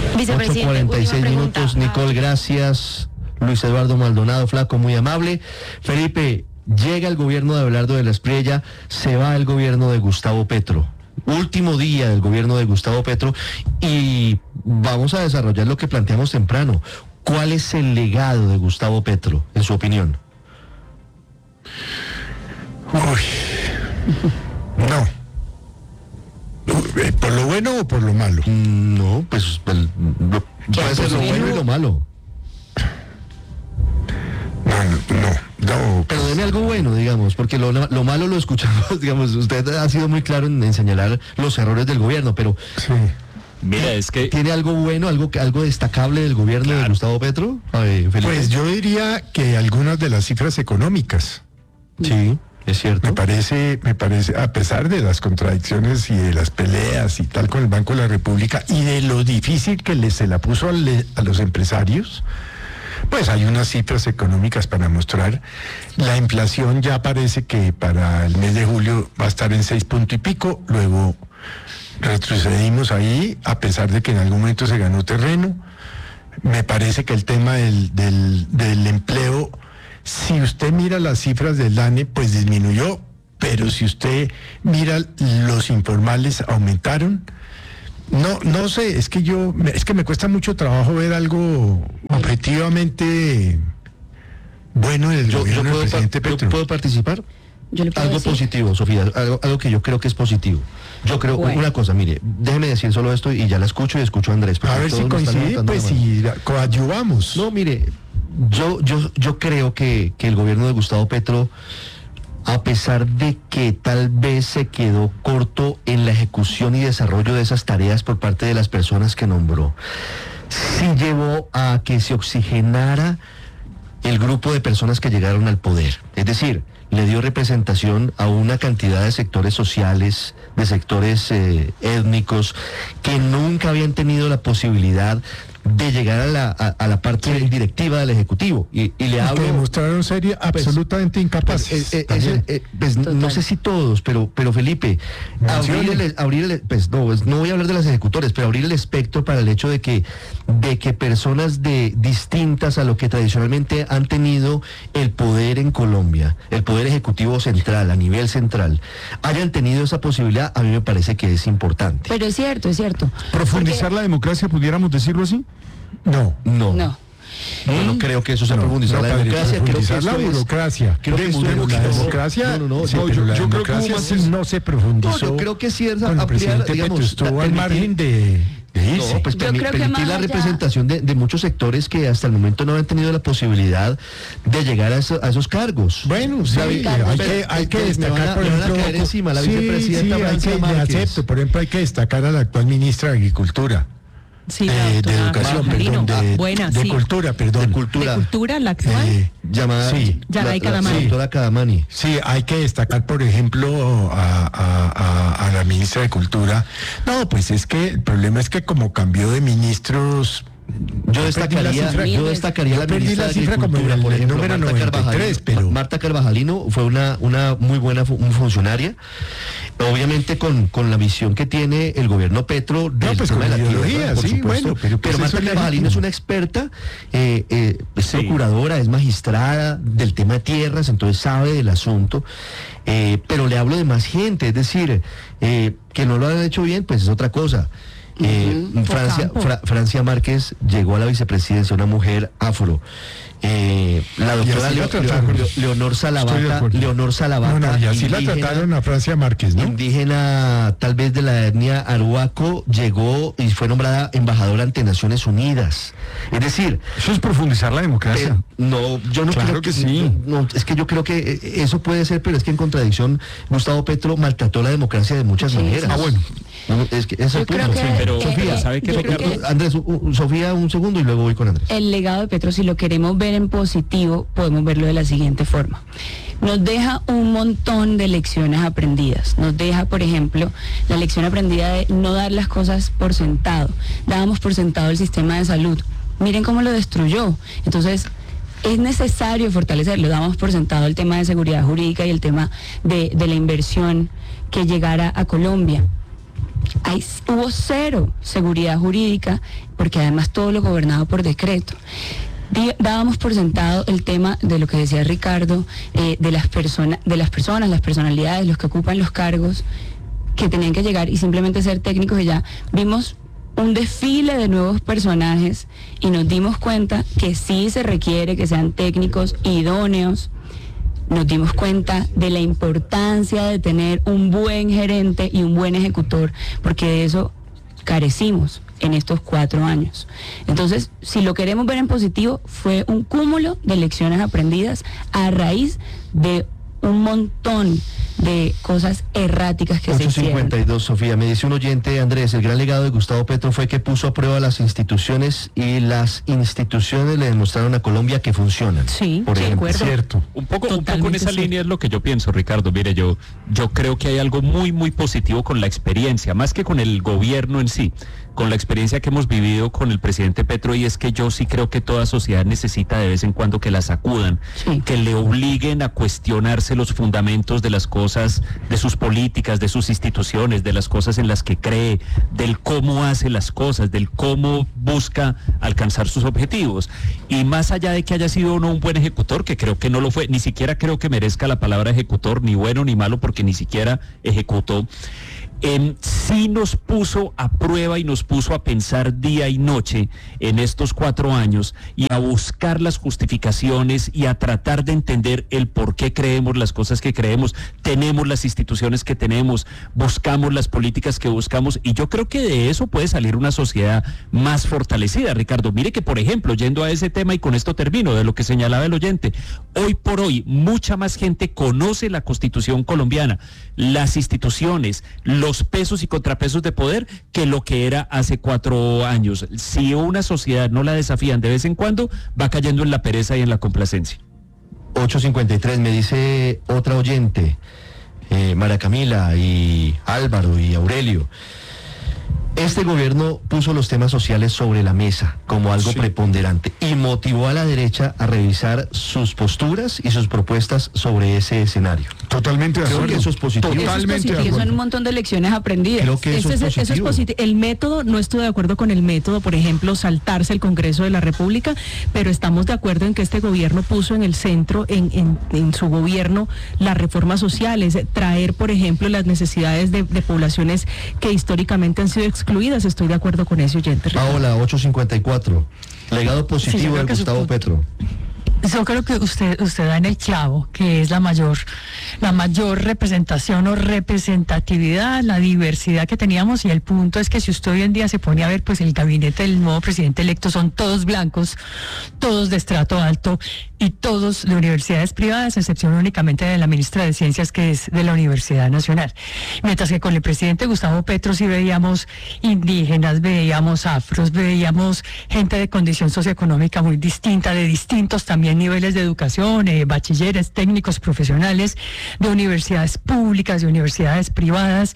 8:46 minutos, Nicole, gracias. Luis Eduardo Maldonado, flaco, muy amable. Felipe, llega el gobierno de Abelardo de la Espriella, se va el gobierno de Gustavo Petro. Último día del gobierno de Gustavo Petro, y vamos a desarrollar lo que planteamos temprano. ¿Cuál es el legado de Gustavo Petro, en su opinión? No. ¿Por lo bueno o por lo malo? No, pues puede ser lo bueno y lo malo. No. Pero deme algo bueno, digamos, porque lo malo lo escuchamos, digamos, usted ha sido muy claro en señalar los errores del gobierno, pero... Sí. Mira, es que... ¿Tiene algo bueno, algo destacable del gobierno de Gustavo Petro? Pues yo diría que algunas de las cifras económicas. Sí. Es cierto. Me parece, a pesar de las contradicciones y de las peleas y tal con el Banco de la República y de lo difícil que se la puso a los empresarios, pues hay unas cifras económicas para mostrar. La inflación ya parece que para el mes de julio va a estar en 6 puntos y pico, luego retrocedimos ahí, a pesar de que en algún momento se ganó terreno. Me parece que el tema del empleo, si usted mira las cifras del DANE, pues disminuyó, pero si usted mira, los informales aumentaron. No sé, es que me cuesta mucho trabajo ver algo objetivamente bueno del gobierno del presidente Petro. ¿Yo puedo participar? Yo le puedo algo decir. positivo, Sofía, algo que yo creo que es positivo. Yo creo una cosa, mire, déjeme decir solo esto y ya la escucho y escucho a Andrés. A ver si coincide, pues si coadyuvamos. No, mire, yo creo que el gobierno de Gustavo Petro, a pesar de que tal vez se quedó corto en la ejecución y desarrollo de esas tareas por parte de las personas que nombró, sí llevó a que se oxigenara el grupo de personas que llegaron al poder. Es decir, le dio representación a una cantidad de sectores sociales, de sectores étnicos, que nunca habían tenido la posibilidad de llegar a la parte directiva del Ejecutivo. Y le hablo... Que demostraron ser absolutamente incapaces. No sé si todos, pero Felipe, no voy a hablar de las ejecutores, pero abrir el espectro para el hecho de que personas distintas a lo que tradicionalmente han tenido el poder en Colombia, el poder ejecutivo central, a nivel central, hayan tenido esa posibilidad, a mí me parece que es importante. Pero es cierto, es cierto. ¿Profundizar la democracia, pudiéramos decirlo así? No. Yo no creo que eso sea profundizar la democracia. Profundizar la burocracia. Creo que la democracia. Yo creo que no se profundizó. Yo creo que sí es ampliar, digamos, estuvo al margen de irse. No, pues permitir la representación de muchos sectores que hasta el momento no han tenido la posibilidad de llegar a esos cargos. Bueno, sí, hay que destacar, por ejemplo, la vicepresidenta Francia Márquez. Acepto, por ejemplo, hay que destacar a la actual ministra de Agricultura. Sí, de educación, perdón, de cultura, perdón. De cultura, la actual. Llamada Yaday Cadamani. Doctora Cadamani. Sí, hay que destacar, por ejemplo, a la ministra de Cultura. No, pues es que el problema es que como cambió de ministros... Yo destacaría la ministra de Agricultura, por ejemplo, número 93, pero Marta Carvajalino fue una muy buena funcionaria, obviamente con la visión que tiene el gobierno Petro del tema de la tierra, por supuesto. Pero Marta Carvajalino es una experta, es procuradora, es magistrada del tema de tierras, entonces sabe del asunto, pero le hablo de más gente, es decir, que no lo han hecho bien, pues es otra cosa. Francia Márquez llegó a la vicepresidencia, una mujer afro. La doctora Leonor Salavata, y así la trataron a Francia Márquez, ¿no? Indígena tal vez de la etnia Arhuaco, llegó y fue nombrada embajadora ante Naciones Unidas. Es decir, eso es profundizar la democracia. Yo no creo que sí. No, es que yo creo que eso puede ser, pero es que en contradicción Gustavo Petro maltrató la democracia de muchas maneras. Bueno. Es que eso pero Sofía, ¿sabe qué? Andrés, Sofía, un segundo y luego voy con Andrés. El legado de Petro, si lo queremos ver en positivo, podemos verlo de la siguiente forma. Nos deja un montón de lecciones aprendidas. Nos deja, por ejemplo, la lección aprendida de no dar las cosas por sentado. Dábamos por sentado el sistema de salud. Miren cómo lo destruyó. Entonces, es necesario fortalecerlo. Damos por sentado el tema de seguridad jurídica y el tema de la inversión que llegara a Colombia. Hubo cero seguridad jurídica, porque además todo lo gobernado por decreto. Dábamos por sentado el tema de lo que decía Ricardo, de las personas, las personalidades, los que ocupan los cargos, que tenían que llegar y simplemente ser técnicos, y ya vimos un desfile de nuevos personajes y nos dimos cuenta que sí se requiere que sean técnicos idóneos. Nos dimos cuenta de la importancia de tener un buen gerente y un buen ejecutor, porque de eso carecimos en estos 4 años. Entonces, si lo queremos ver en positivo, fue un cúmulo de lecciones aprendidas a raíz de un montón de cosas erráticas que se hicieron. 852, Sofía, me dice un oyente, Andrés, el gran legado de Gustavo Petro fue que puso a prueba las instituciones y las instituciones le demostraron a Colombia que funcionan. Sí, por ejemplo. acuerdo. Cierto. Un poco en esa línea es lo que yo pienso, Ricardo. Mire, yo creo que hay algo muy positivo con la experiencia, más que con el gobierno en sí. con la experiencia que hemos vivido con el presidente Petro, y es que yo sí creo que toda sociedad necesita de vez en cuando que la sacudan, que le obliguen a cuestionarse los fundamentos de las cosas, de sus políticas, de sus instituciones, de las cosas en las que cree, del cómo hace las cosas, del cómo busca alcanzar sus objetivos. Y más allá de que haya sido o no un buen ejecutor, que creo que no lo fue, ni siquiera creo que merezca la palabra ejecutor, ni bueno ni malo, porque ni siquiera ejecutó. Sí nos puso a prueba y nos puso a pensar día y noche en estos 4 años y a buscar las justificaciones y a tratar de entender el por qué creemos las cosas que creemos, tenemos las instituciones que tenemos, buscamos las políticas que buscamos, y yo creo que de eso puede salir una sociedad más fortalecida, Ricardo. Mire que, por ejemplo, yendo a ese tema, y con esto termino, de lo que señalaba el oyente, hoy por hoy mucha más gente conoce la Constitución colombiana, las instituciones, los pesos y contrapesos de poder, que lo que era hace 4 años. Si una sociedad no la desafían de vez en cuando, va cayendo en la pereza y en la complacencia. 8:53, me dice otra oyente, María Camila y Álvaro y Aurelio. Este gobierno puso los temas sociales sobre la mesa como algo preponderante y motivó a la derecha a revisar sus posturas y sus propuestas sobre ese escenario. Totalmente de acuerdo. Creo que eso es positivo. Totalmente de acuerdo. Son un montón de lecciones aprendidas. Creo que eso es positivo. El método, no estoy de acuerdo con el método, por ejemplo, saltarse el Congreso de la República, pero estamos de acuerdo en que este gobierno puso en el centro, en su gobierno, las reformas sociales, traer, por ejemplo, las necesidades de poblaciones que históricamente han sido excluidas. Estoy de acuerdo con ese oyente. Paola, 8:54. Legado positivo de Gustavo Petro. Yo creo que usted da en el clavo, que es la mayor representación o representatividad, la diversidad que teníamos, y el punto es que si usted hoy en día se pone a ver, pues el gabinete del nuevo presidente electo son todos blancos, todos de estrato alto y todos de universidades privadas, a excepción únicamente de la ministra de Ciencias, que es de la Universidad Nacional. Mientras que con el presidente Gustavo Petro sí veíamos indígenas, veíamos afros, veíamos gente de condición socioeconómica muy distinta, de distintos también niveles de educación, bachilleres, técnicos, profesionales, de universidades públicas, de universidades privadas.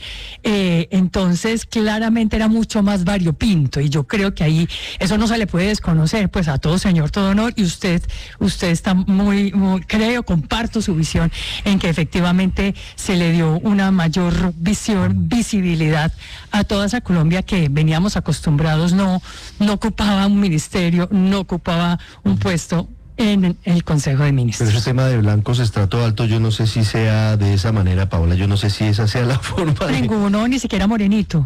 Entonces, claramente era mucho más variopinto, y yo creo que ahí eso no se le puede desconocer, pues a todo señor, todo honor, y usted está muy, creo, comparto su visión en que efectivamente se le dio una mayor visibilidad a toda esa Colombia que veníamos acostumbrados, no ocupaba un ministerio, no ocupaba un puesto en el Consejo de Ministros. Pero ese tema de blancos estrato alto, yo no sé si sea de esa manera, Paola, yo no sé si esa sea la forma de... Ninguno, ni siquiera morenito.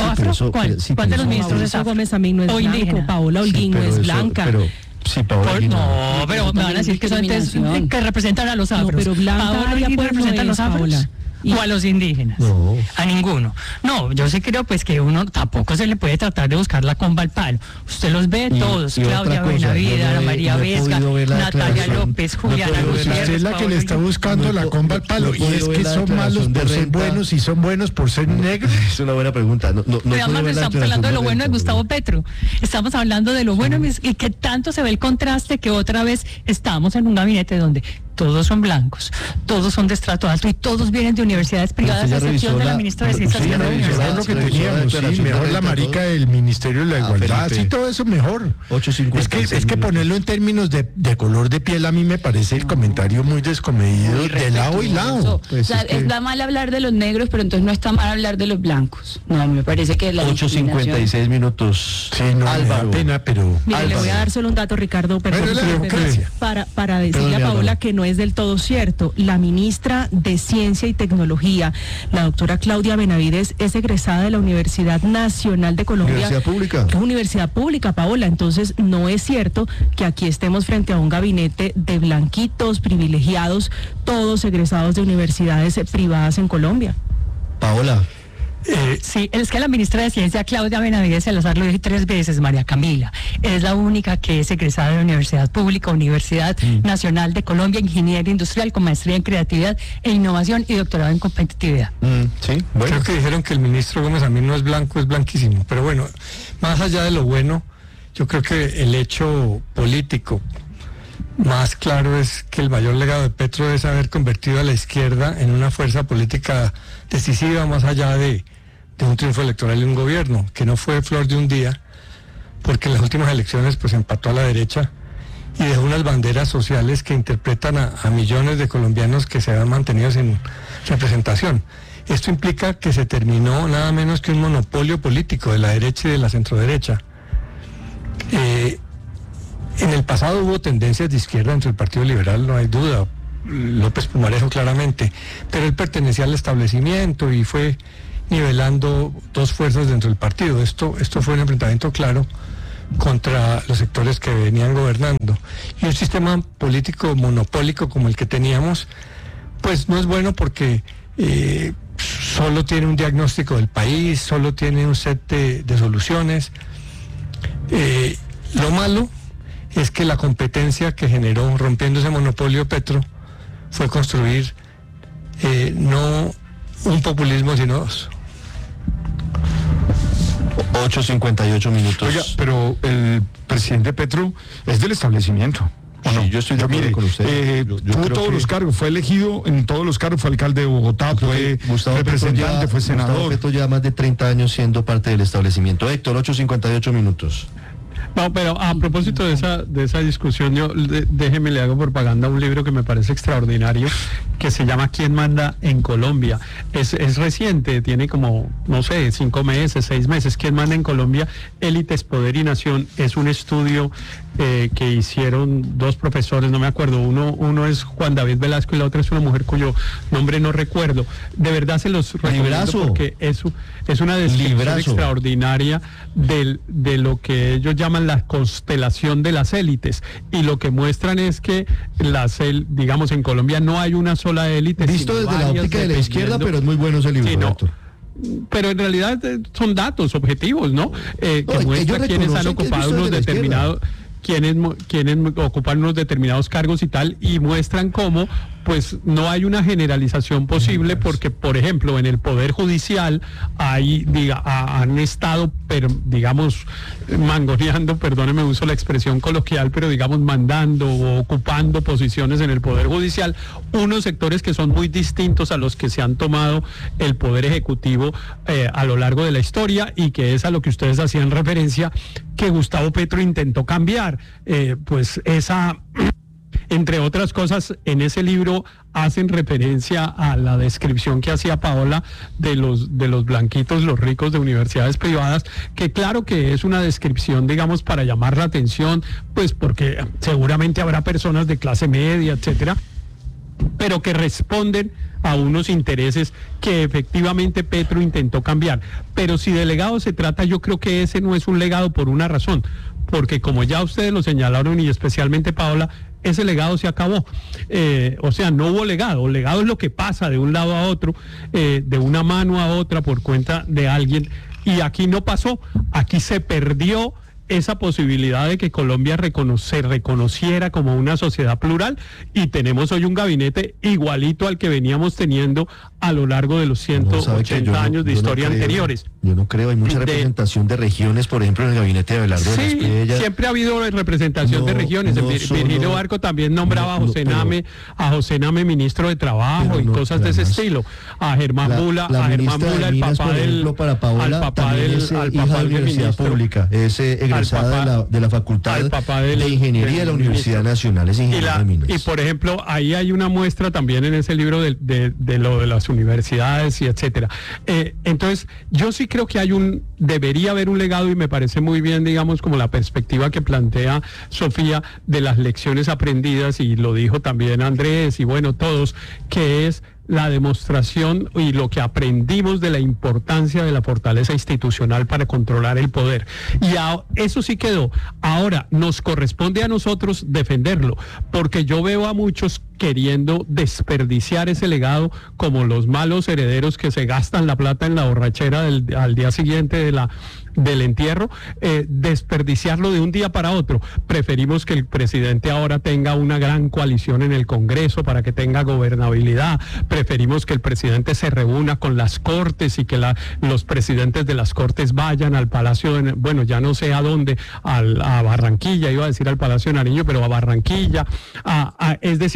¿Cuál de los ministros de Gómez a mí no es blanco? Indígena. Paola Holguín no es blanca. Sí, Paola Holguín. No, pero me van a decir que son que representan a los afros. No, pero Paola Holguín representa a los afros. ¿O a los indígenas? No. A ninguno. No, yo sí creo pues que uno tampoco se le puede tratar de buscar la comba al palo. Usted los ve todos, Claudia Benavides, Ana María Vesga, Natalia López, Juliana Gutiérrez. Usted es la que le está buscando la comba al palo, y es que son malos por ser buenos y son buenos por ser negros. Es una buena pregunta. Estamos hablando de lo bueno de Gustavo Petro. Estamos hablando de lo bueno y que tanto se ve el contraste que otra vez estamos en un gabinete donde todos son blancos, todos son de estrato alto y todos vienen de universidades privadas, a excepción de la ministra de Ciencias. Sí, es lo que teníamos, sí, mejor la marica del Ministerio de la Igualdad, sí, todo eso mejor. 8:56. Es que ponerlo en términos de color de piel a mí me parece el comentario muy descomedido de lado y lado. Pues está mal hablar de los negros, pero entonces no está mal hablar de los blancos. No, me parece que la 8:56 minutos. Sí, no, Álvaro. Me da pena, pero... Mire, le voy a dar solo un dato, Ricardo, para decirle a Paola que no es del todo cierto. La ministra de Ciencia y Tecnología, la doctora Claudia Benavides, es egresada de la Universidad Nacional de Colombia. ¿Universidad pública? Universidad pública, Paola. Entonces, no es cierto que aquí estemos frente a un gabinete de blanquitos, privilegiados, todos egresados de universidades privadas en Colombia. Paola. Sí, es que la ministra de Ciencia, Claudia Benavides Salazar, lo dije 3 veces, María Camila, es la única que es egresada de la Universidad Pública, Universidad Nacional de Colombia, Ingeniería Industrial con maestría en Creatividad e Innovación y doctorado en Competitividad. Sí, bueno. Creo que dijeron que el ministro Gómez a mí no es blanco, es blanquísimo, pero bueno, más allá de lo bueno, yo creo que el hecho político más claro es que el mayor legado de Petro es haber convertido a la izquierda en una fuerza política decisiva, más allá de de un triunfo electoral de un gobierno, que no fue flor de un día, porque en las últimas elecciones pues empató a la derecha y dejó unas banderas sociales que interpretan a millones de colombianos que se han mantenido sin representación. Esto implica que se terminó nada menos que un monopolio político de la derecha y de la centroderecha. En el pasado hubo tendencias de izquierda entre el Partido Liberal, no hay duda, López Pumarejo claramente, pero él pertenecía al establecimiento y fue nivelando dos fuerzas dentro del partido. Esto fue un enfrentamiento claro contra los sectores que venían gobernando. Y un sistema político monopólico como el que teníamos, pues no es bueno porque solo tiene un diagnóstico del país, solo tiene un set de soluciones. Lo malo es que la competencia que generó rompiendo ese monopolio Petro fue construir no un populismo sino dos. 8:58 minutos. Oiga, pero el presidente Petro es del establecimiento. ¿O no? Sí, yo estoy de acuerdo con usted. Tuvo todos los cargos, fue elegido en todos los cargos, fue alcalde de Bogotá, fue representante, fue senador. Gustavo Petro lleva más de 30 años siendo parte del establecimiento. Héctor, 8:58 minutos. No, pero a propósito de esa discusión, yo déjeme le hago propaganda a un libro que me parece extraordinario, que se llama ¿Quién manda en Colombia? Es reciente, tiene como, no sé, 5 meses, 6 meses. ¿Quién manda en Colombia? Élites, Poder y Nación. Es un estudio que hicieron dos profesores, no me acuerdo, uno es Juan David Velasco y la otra es una mujer cuyo nombre no recuerdo. De verdad se los recomiendo porque es una descripción extraordinaria de lo que ellos llaman la constelación de las élites, y lo que muestran es que digamos en Colombia no hay una sola élite. Visto desde la óptica de la izquierda, pero es muy bueno ese libro. Sí, no. Pero en realidad son datos objetivos, ¿no? Que muestran quiénes han ocupado unos determinados, quienes ocupan unos determinados cargos y tal, y muestran cómo pues no hay una generalización posible, porque por ejemplo en el Poder Judicial han estado, pero digamos mangoneando, perdóneme, uso la expresión coloquial, pero digamos mandando o ocupando posiciones en el Poder Judicial unos sectores que son muy distintos a los que se han tomado el Poder Ejecutivo a lo largo de la historia, y que es a lo que ustedes hacían referencia, que Gustavo Petro intentó cambiar. Pues esa... Entre otras cosas, en ese libro hacen referencia a la descripción que hacía Paola de los blanquitos, los ricos de universidades privadas, que claro que es una descripción, digamos, para llamar la atención, pues porque seguramente habrá personas de clase media, etcétera, pero que responden a unos intereses que efectivamente Petro intentó cambiar. Pero si de legado se trata, yo creo que ese no es un legado por una razón, porque como ya ustedes lo señalaron y especialmente Paola, ese legado se acabó. O sea, no hubo legado. Legado es lo que pasa de un lado a otro, de una mano a otra por cuenta de alguien, y aquí no pasó. Aquí se perdió esa posibilidad de que Colombia se reconociera como una sociedad plural, y tenemos hoy un gabinete igualito al que veníamos teniendo a lo largo de los 180 años de historia anteriores. Yo no creo, hay mucha representación de regiones, por ejemplo, en el gabinete de Abelardo de la Espriella. Siempre ha habido representación de regiones. Virgilio Barco también nombraba a José Name ministro de Trabajo y cosas de ese estilo. A Germán Bula, el papá del... Para Paola, también es hija de universidad pública, es egresada de la Facultad de Ingeniería de la Universidad Nacional, es ingeniera de minas. Y por ejemplo, ahí hay una muestra también en ese libro de lo de las universidades y etcétera. Entonces, yo sí creo que debería haber un legado, y me parece muy bien, digamos, como la perspectiva que plantea Sofía de las lecciones aprendidas, y lo dijo también Andrés y bueno, todos, que es la demostración y lo que aprendimos de la importancia de la fortaleza institucional para controlar el poder. Y eso sí quedó. Ahora nos corresponde a nosotros defenderlo, porque yo veo a muchos queriendo desperdiciar ese legado, como los malos herederos que se gastan la plata en la borrachera al día siguiente del entierro, desperdiciarlo de un día para otro. Preferimos que el presidente ahora tenga una gran coalición en el Congreso para que tenga gobernabilidad. Preferimos que el presidente se reúna con las Cortes y que los presidentes de las Cortes vayan al Palacio, ya no sé a dónde, a Barranquilla, iba a decir al Palacio de Nariño, pero a Barranquilla, es decir,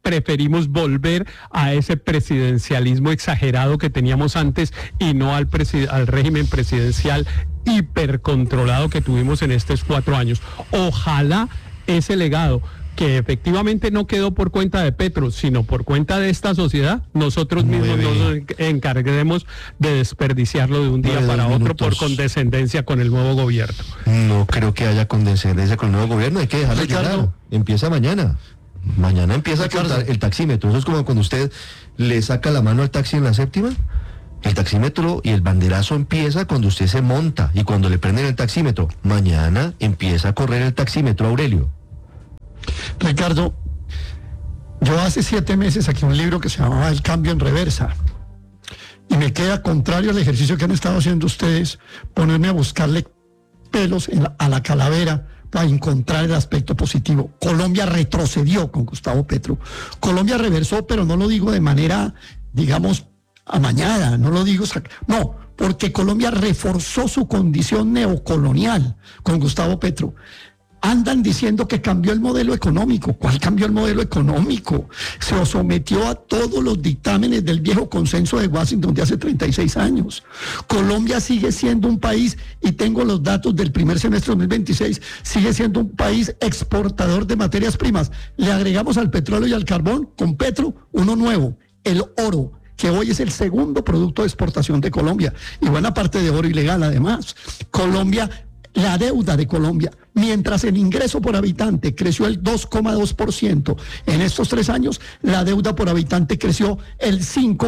preferimos volver a ese presidencialismo exagerado que teníamos antes y no al régimen presidencial hipercontrolado que tuvimos en estos 4 años. Ojalá ese legado, que efectivamente no quedó por cuenta de Petro, sino por cuenta de esta sociedad, nosotros mismos nos encarguemos de desperdiciarlo de un día para otro por condescendencia con el nuevo gobierno. No creo que haya condescendencia con el nuevo gobierno, hay que dejarlo claro. Empieza mañana. Mañana empieza a contar el taxímetro. Eso es como cuando usted le saca la mano al taxi en la séptima. El taxímetro y el banderazo empieza cuando usted se monta y cuando le prenden el taxímetro. Mañana empieza a correr el taxímetro, Aurelio. Ricardo, yo hace 7 meses saqué un libro que se llamaba El cambio en reversa. Y me queda contrario al ejercicio que han estado haciendo ustedes, ponerme a buscarle pelos a la calavera para encontrar el aspecto positivo. Colombia retrocedió con Gustavo Petro. Colombia reversó, pero no lo digo de manera, digamos, amañada, no lo digo, no, porque Colombia reforzó su condición neocolonial con Gustavo Petro. Andan diciendo que cambió el modelo económico. ¿Cuál cambió el modelo económico? Se sometió a todos los dictámenes del viejo consenso de Washington de hace 36 años. Colombia sigue siendo un país, y tengo los datos del primer semestre de 2026, sigue siendo un país exportador de materias primas. Le agregamos al petróleo y al carbón, con Petro, uno nuevo, el oro, que hoy es el segundo producto de exportación de Colombia, y buena parte de oro ilegal además. Colombia, la deuda de Colombia, mientras el ingreso por habitante creció el 2,2%, en estos 3 años la deuda por habitante creció el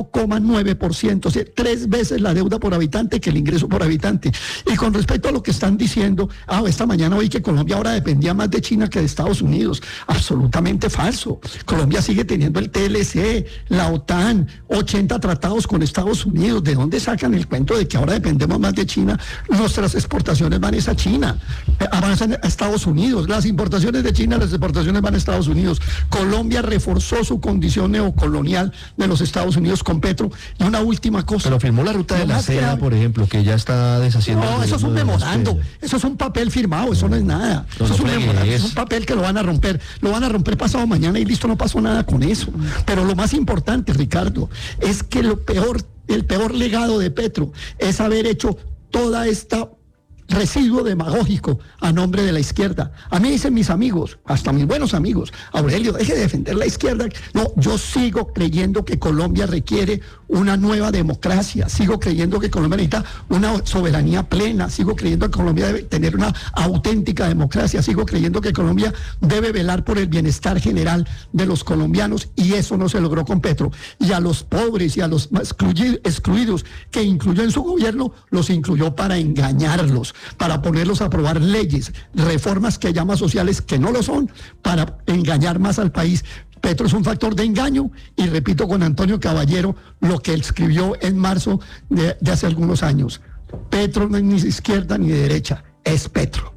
5,9%, o sea, 3 veces la deuda por habitante que el ingreso por habitante. Y con respecto a lo que están diciendo, esta mañana oí que Colombia ahora dependía más de China que de Estados Unidos. Absolutamente falso. Colombia sigue teniendo el TLC, la OTAN, 80 tratados con Estados Unidos. ¿De dónde sacan el cuento de que ahora dependemos más de China? Nuestras exportaciones van a China, avanzan a Estados Unidos, las importaciones de China, las exportaciones van a Estados Unidos. Colombia reforzó su condición neocolonial de los Estados Unidos con Petro. Y una última cosa. Pero firmó la ruta de la seda, por ejemplo, que ya está deshaciendo. No, eso es un memorando, eso es un papel firmado, eso no es nada. Eso es un memorando, es un papel que lo van a romper pasado mañana y listo, no pasó nada con eso. Pero lo más importante, Ricardo, es que el peor legado de Petro es haber hecho toda esta residuo demagógico a nombre de la izquierda. A mí dicen mis amigos, hasta mis buenos amigos, Aurelio, deje de defender la izquierda. No, yo sigo creyendo que Colombia requiere una nueva democracia, sigo creyendo que Colombia necesita una soberanía plena, sigo creyendo que Colombia debe tener una auténtica democracia, sigo creyendo que Colombia debe velar por el bienestar general de los colombianos, y eso no se logró con Petro. Y a los pobres y a los excluidos que incluyó en su gobierno, los incluyó para engañarlos, para ponerlos a aprobar leyes, reformas que llama sociales que no lo son, para engañar más al país. Petro es un factor de engaño, y repito con Antonio Caballero lo que él escribió en marzo de hace algunos años. Petro no es ni de izquierda ni de derecha, es Petro.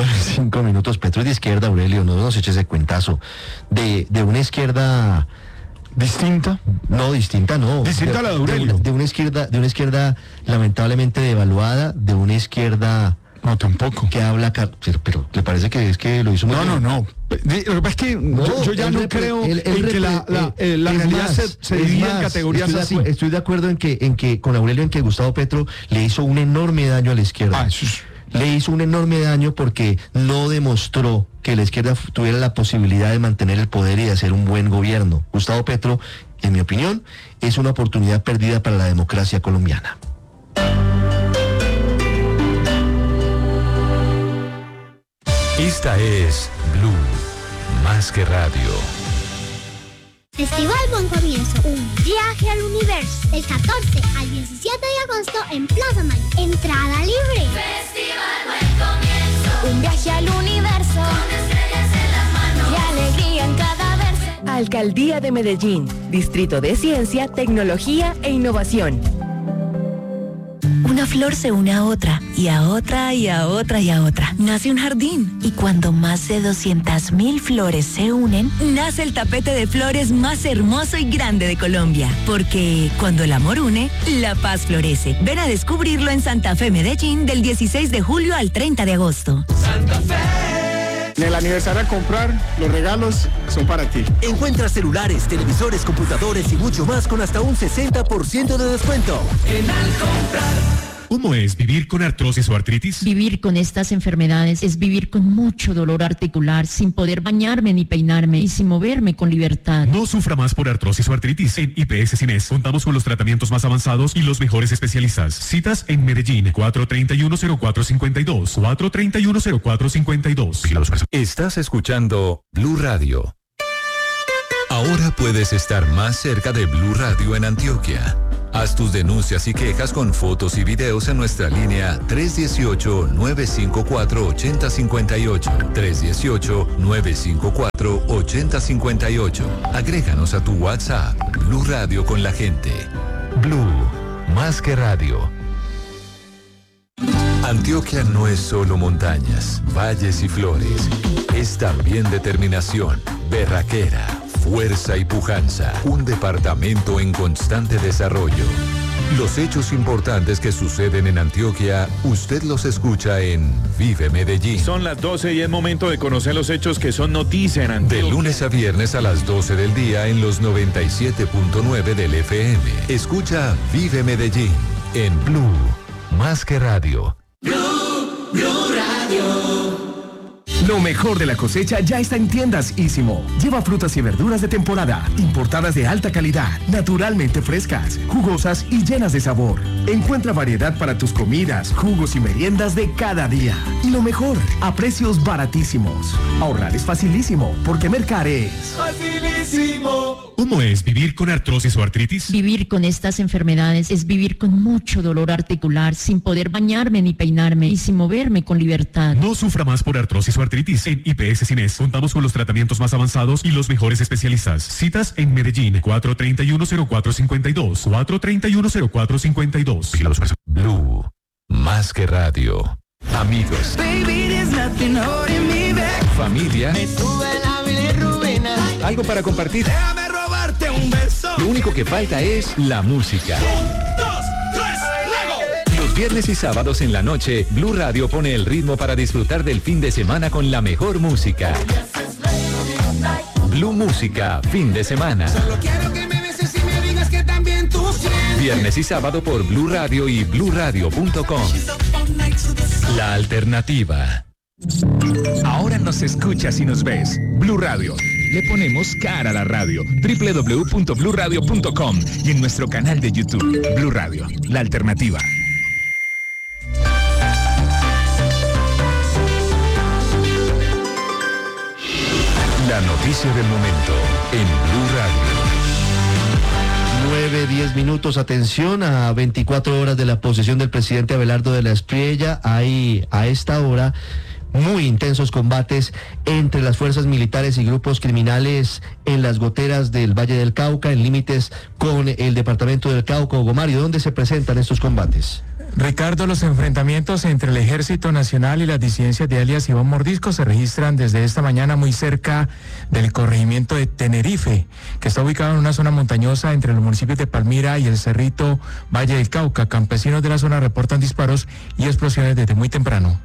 9-5 minutos, Petro es de izquierda, Aurelio, no nos eches ese cuentazo. De una izquierda ¿distinta? No, distinta no. Distinta a la de Aurelio. De una izquierda lamentablemente devaluada, de una izquierda... No, tampoco. Que habla... Pero ¿le parece que es que lo hizo muy bien? No. Lo que pasa es que yo ya no creo en que la realidad se divide en categorías así. Estoy de acuerdo en que con Aurelio, en que Gustavo Petro le hizo un enorme daño a la izquierda. Le hizo un enorme daño porque no demostró que la izquierda tuviera la posibilidad de mantener el poder y de hacer un buen gobierno. Gustavo Petro, en mi opinión, es una oportunidad perdida para la democracia colombiana. Esta es Blue, más que radio. Festival Buen Comienzo, un viaje al universo, del 14 al 17 de agosto en Plaza Mayor. Entrada libre. Festival Buen Comienzo, un viaje al universo, con estrellas en las manos y alegría en cada verso. Alcaldía de Medellín, Distrito de Ciencia, Tecnología e Innovación. Una flor se une a otra, y a otra, y a otra, y a otra. Nace un jardín, y cuando más de 200.000 flores se unen, nace el tapete de flores más hermoso y grande de Colombia. Porque cuando el amor une, la paz florece. Ven a descubrirlo en Santa Fe, Medellín, del 16 de julio al 30 de agosto. Santa Fe, En el aniversario al comprar, los regalos son para ti. Encuentra celulares, televisores, computadores y mucho más con hasta un 60% de descuento. En Al Comprar. ¿Cómo es vivir con artrosis o artritis? Vivir con estas enfermedades es vivir con mucho dolor articular, sin poder bañarme ni peinarme y sin moverme con libertad. No sufra más por artrosis o artritis. En IPS Cines contamos con los tratamientos más avanzados y los mejores especialistas. Citas en Medellín, 431-0452, 431-0452. Estás escuchando Blue Radio. Ahora puedes estar más cerca de Blue Radio en Antioquia. Haz tus denuncias y quejas con fotos y videos en nuestra línea 318-954-8058. 318-954-8058. Agréganos a tu WhatsApp. Blue Radio con la gente. Blue, más que radio. Antioquia no es solo montañas, valles y flores. Es también determinación, berraquera, fuerza y pujanza. Un departamento en constante desarrollo. Los hechos importantes que suceden en Antioquia, usted los escucha en Vive Medellín. Son las 12 y es momento de conocer los hechos que son noticia en Antioquia. De lunes a viernes a las 12 del día en los 97.9 del FM. Escucha Vive Medellín en Blue, más que radio. Blue Radio. Lo mejor de la cosecha ya está en Tiendas Ísimo. Lleva frutas y verduras de temporada, importadas de alta calidad, naturalmente frescas, jugosas y llenas de sabor. Encuentra variedad para tus comidas, jugos y meriendas de cada día. Y lo mejor, a precios baratísimos. Ahorrar es facilísimo, porque Mercar es facilísimo. ¿Cómo es vivir con artrosis o artritis? Vivir con estas enfermedades es vivir con mucho dolor articular, sin poder bañarme ni peinarme y sin moverme con libertad. No sufra más por artrosis o artritis. En IPS Cines contamos con los tratamientos más avanzados y los mejores especialistas. Citas en Medellín, 431-0452, 431-0452. Blue, más que radio. Amigos, familia, algo para compartir. Déjame robarte un beso. Lo único que falta es la música. 1, 2, 3, luego. Los viernes y sábados en la noche, Blue Radio pone el ritmo para disfrutar del fin de semana con la mejor música. Blue Música, fin de semana. Solo quiero que me beses y me digas que también tú sientes. Viernes y sábado por Blue Radio y bluradio.com. La alternativa. Ahora nos escuchas y nos ves. Blue Radio. Le ponemos cara a la radio. www.bluradio.com y en nuestro canal de YouTube. Blue Radio, la alternativa. La noticia del momento en Blue Radio. 9-10 minutos, atención, a 24 horas de la posesión del presidente Abelardo de la Espriella. Hay a esta hora muy intensos combates entre las fuerzas militares y grupos criminales en las goteras del Valle del Cauca, en límites con el departamento del Cauca. Hugo Mario, ¿dónde se presentan estos combates? Ricardo, los enfrentamientos entre el Ejército Nacional y las disidencias de alias Iván Mordisco se registran desde esta mañana muy cerca del corregimiento de Tenerife, que está ubicado en una zona montañosa entre los municipios de Palmira y el Cerrito Valle del Cauca. Campesinos de la zona reportan disparos y explosiones desde muy temprano.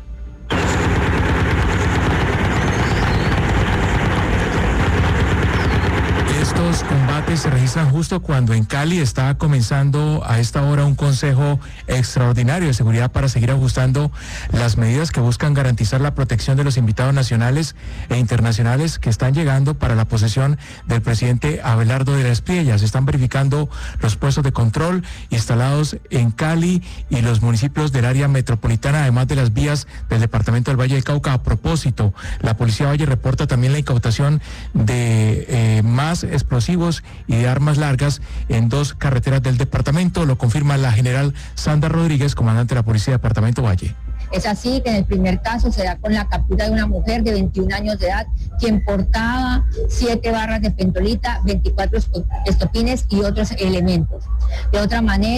Estos combates se registran justo cuando en Cali está comenzando a esta hora un consejo extraordinario de seguridad para seguir ajustando las medidas que buscan garantizar la protección de los invitados nacionales e internacionales que están llegando para la posesión del presidente Abelardo de la Espriella. Se están verificando los puestos de control instalados en Cali y los municipios del área metropolitana, además de las vías del departamento del Valle del Cauca. A propósito, la Policía Valle reporta también la incautación de más explosivos y de armas largas en 2 carreteras del departamento. Lo confirma la general Sandra Rodríguez, comandante de la Policía de Departamento Valle. Es así que en el primer caso se da con la captura de una mujer de 21 años de edad, quien portaba 7 barras de pentolita, 24 estopines y otros elementos. De otra manera,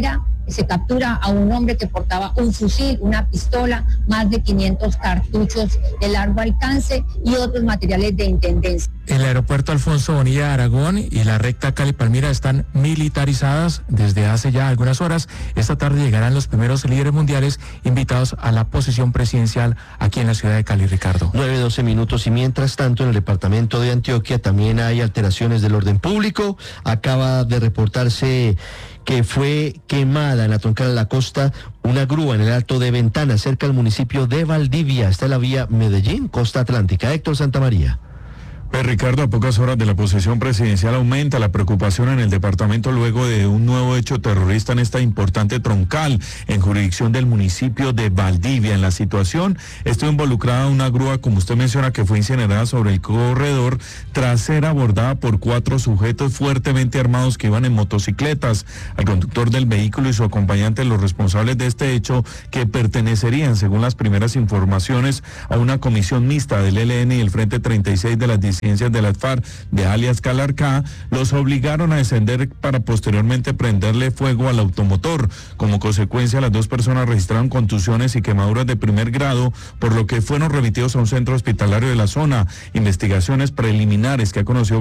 se captura a un hombre que portaba un fusil, una pistola, más de 500 cartuchos de largo alcance y otros materiales de intendencia. El aeropuerto Alfonso Bonilla de Aragón y la recta Cali-Palmira están militarizadas desde hace ya algunas horas. Esta tarde llegarán los primeros líderes mundiales invitados a la posesión presidencial aquí en la ciudad de Cali, Ricardo. 9:12 minutos y mientras tanto en el departamento de Antioquia también hay alteraciones del orden público. Acaba de reportarse que fue quemada en la troncal de la costa una grúa en el Alto de Ventana, cerca del municipio de Valdivia. Está en la vía Medellín, Costa Atlántica. Héctor Santamaría. Pues Ricardo, a pocas horas de la posesión presidencial aumenta la preocupación en el departamento luego de un nuevo hecho terrorista en esta importante troncal en jurisdicción del municipio de Valdivia. En la situación estuvo involucrada una grúa, como usted menciona, que fue incinerada sobre el corredor tras ser abordada por 4 sujetos fuertemente armados que iban en motocicletas. Al conductor del vehículo y su acompañante, los responsables de este hecho, que pertenecerían, según las primeras informaciones, a una comisión mixta del ELN y el Frente 36 de las disidencias de las FARC de alias Calarcá, los obligaron a descender para posteriormente prenderle fuego al automotor. Como consecuencia, las 2 personas registraron contusiones y quemaduras de primer grado, por lo que fueron remitidos a un centro hospitalario de la zona. Investigaciones preliminares que ha conocido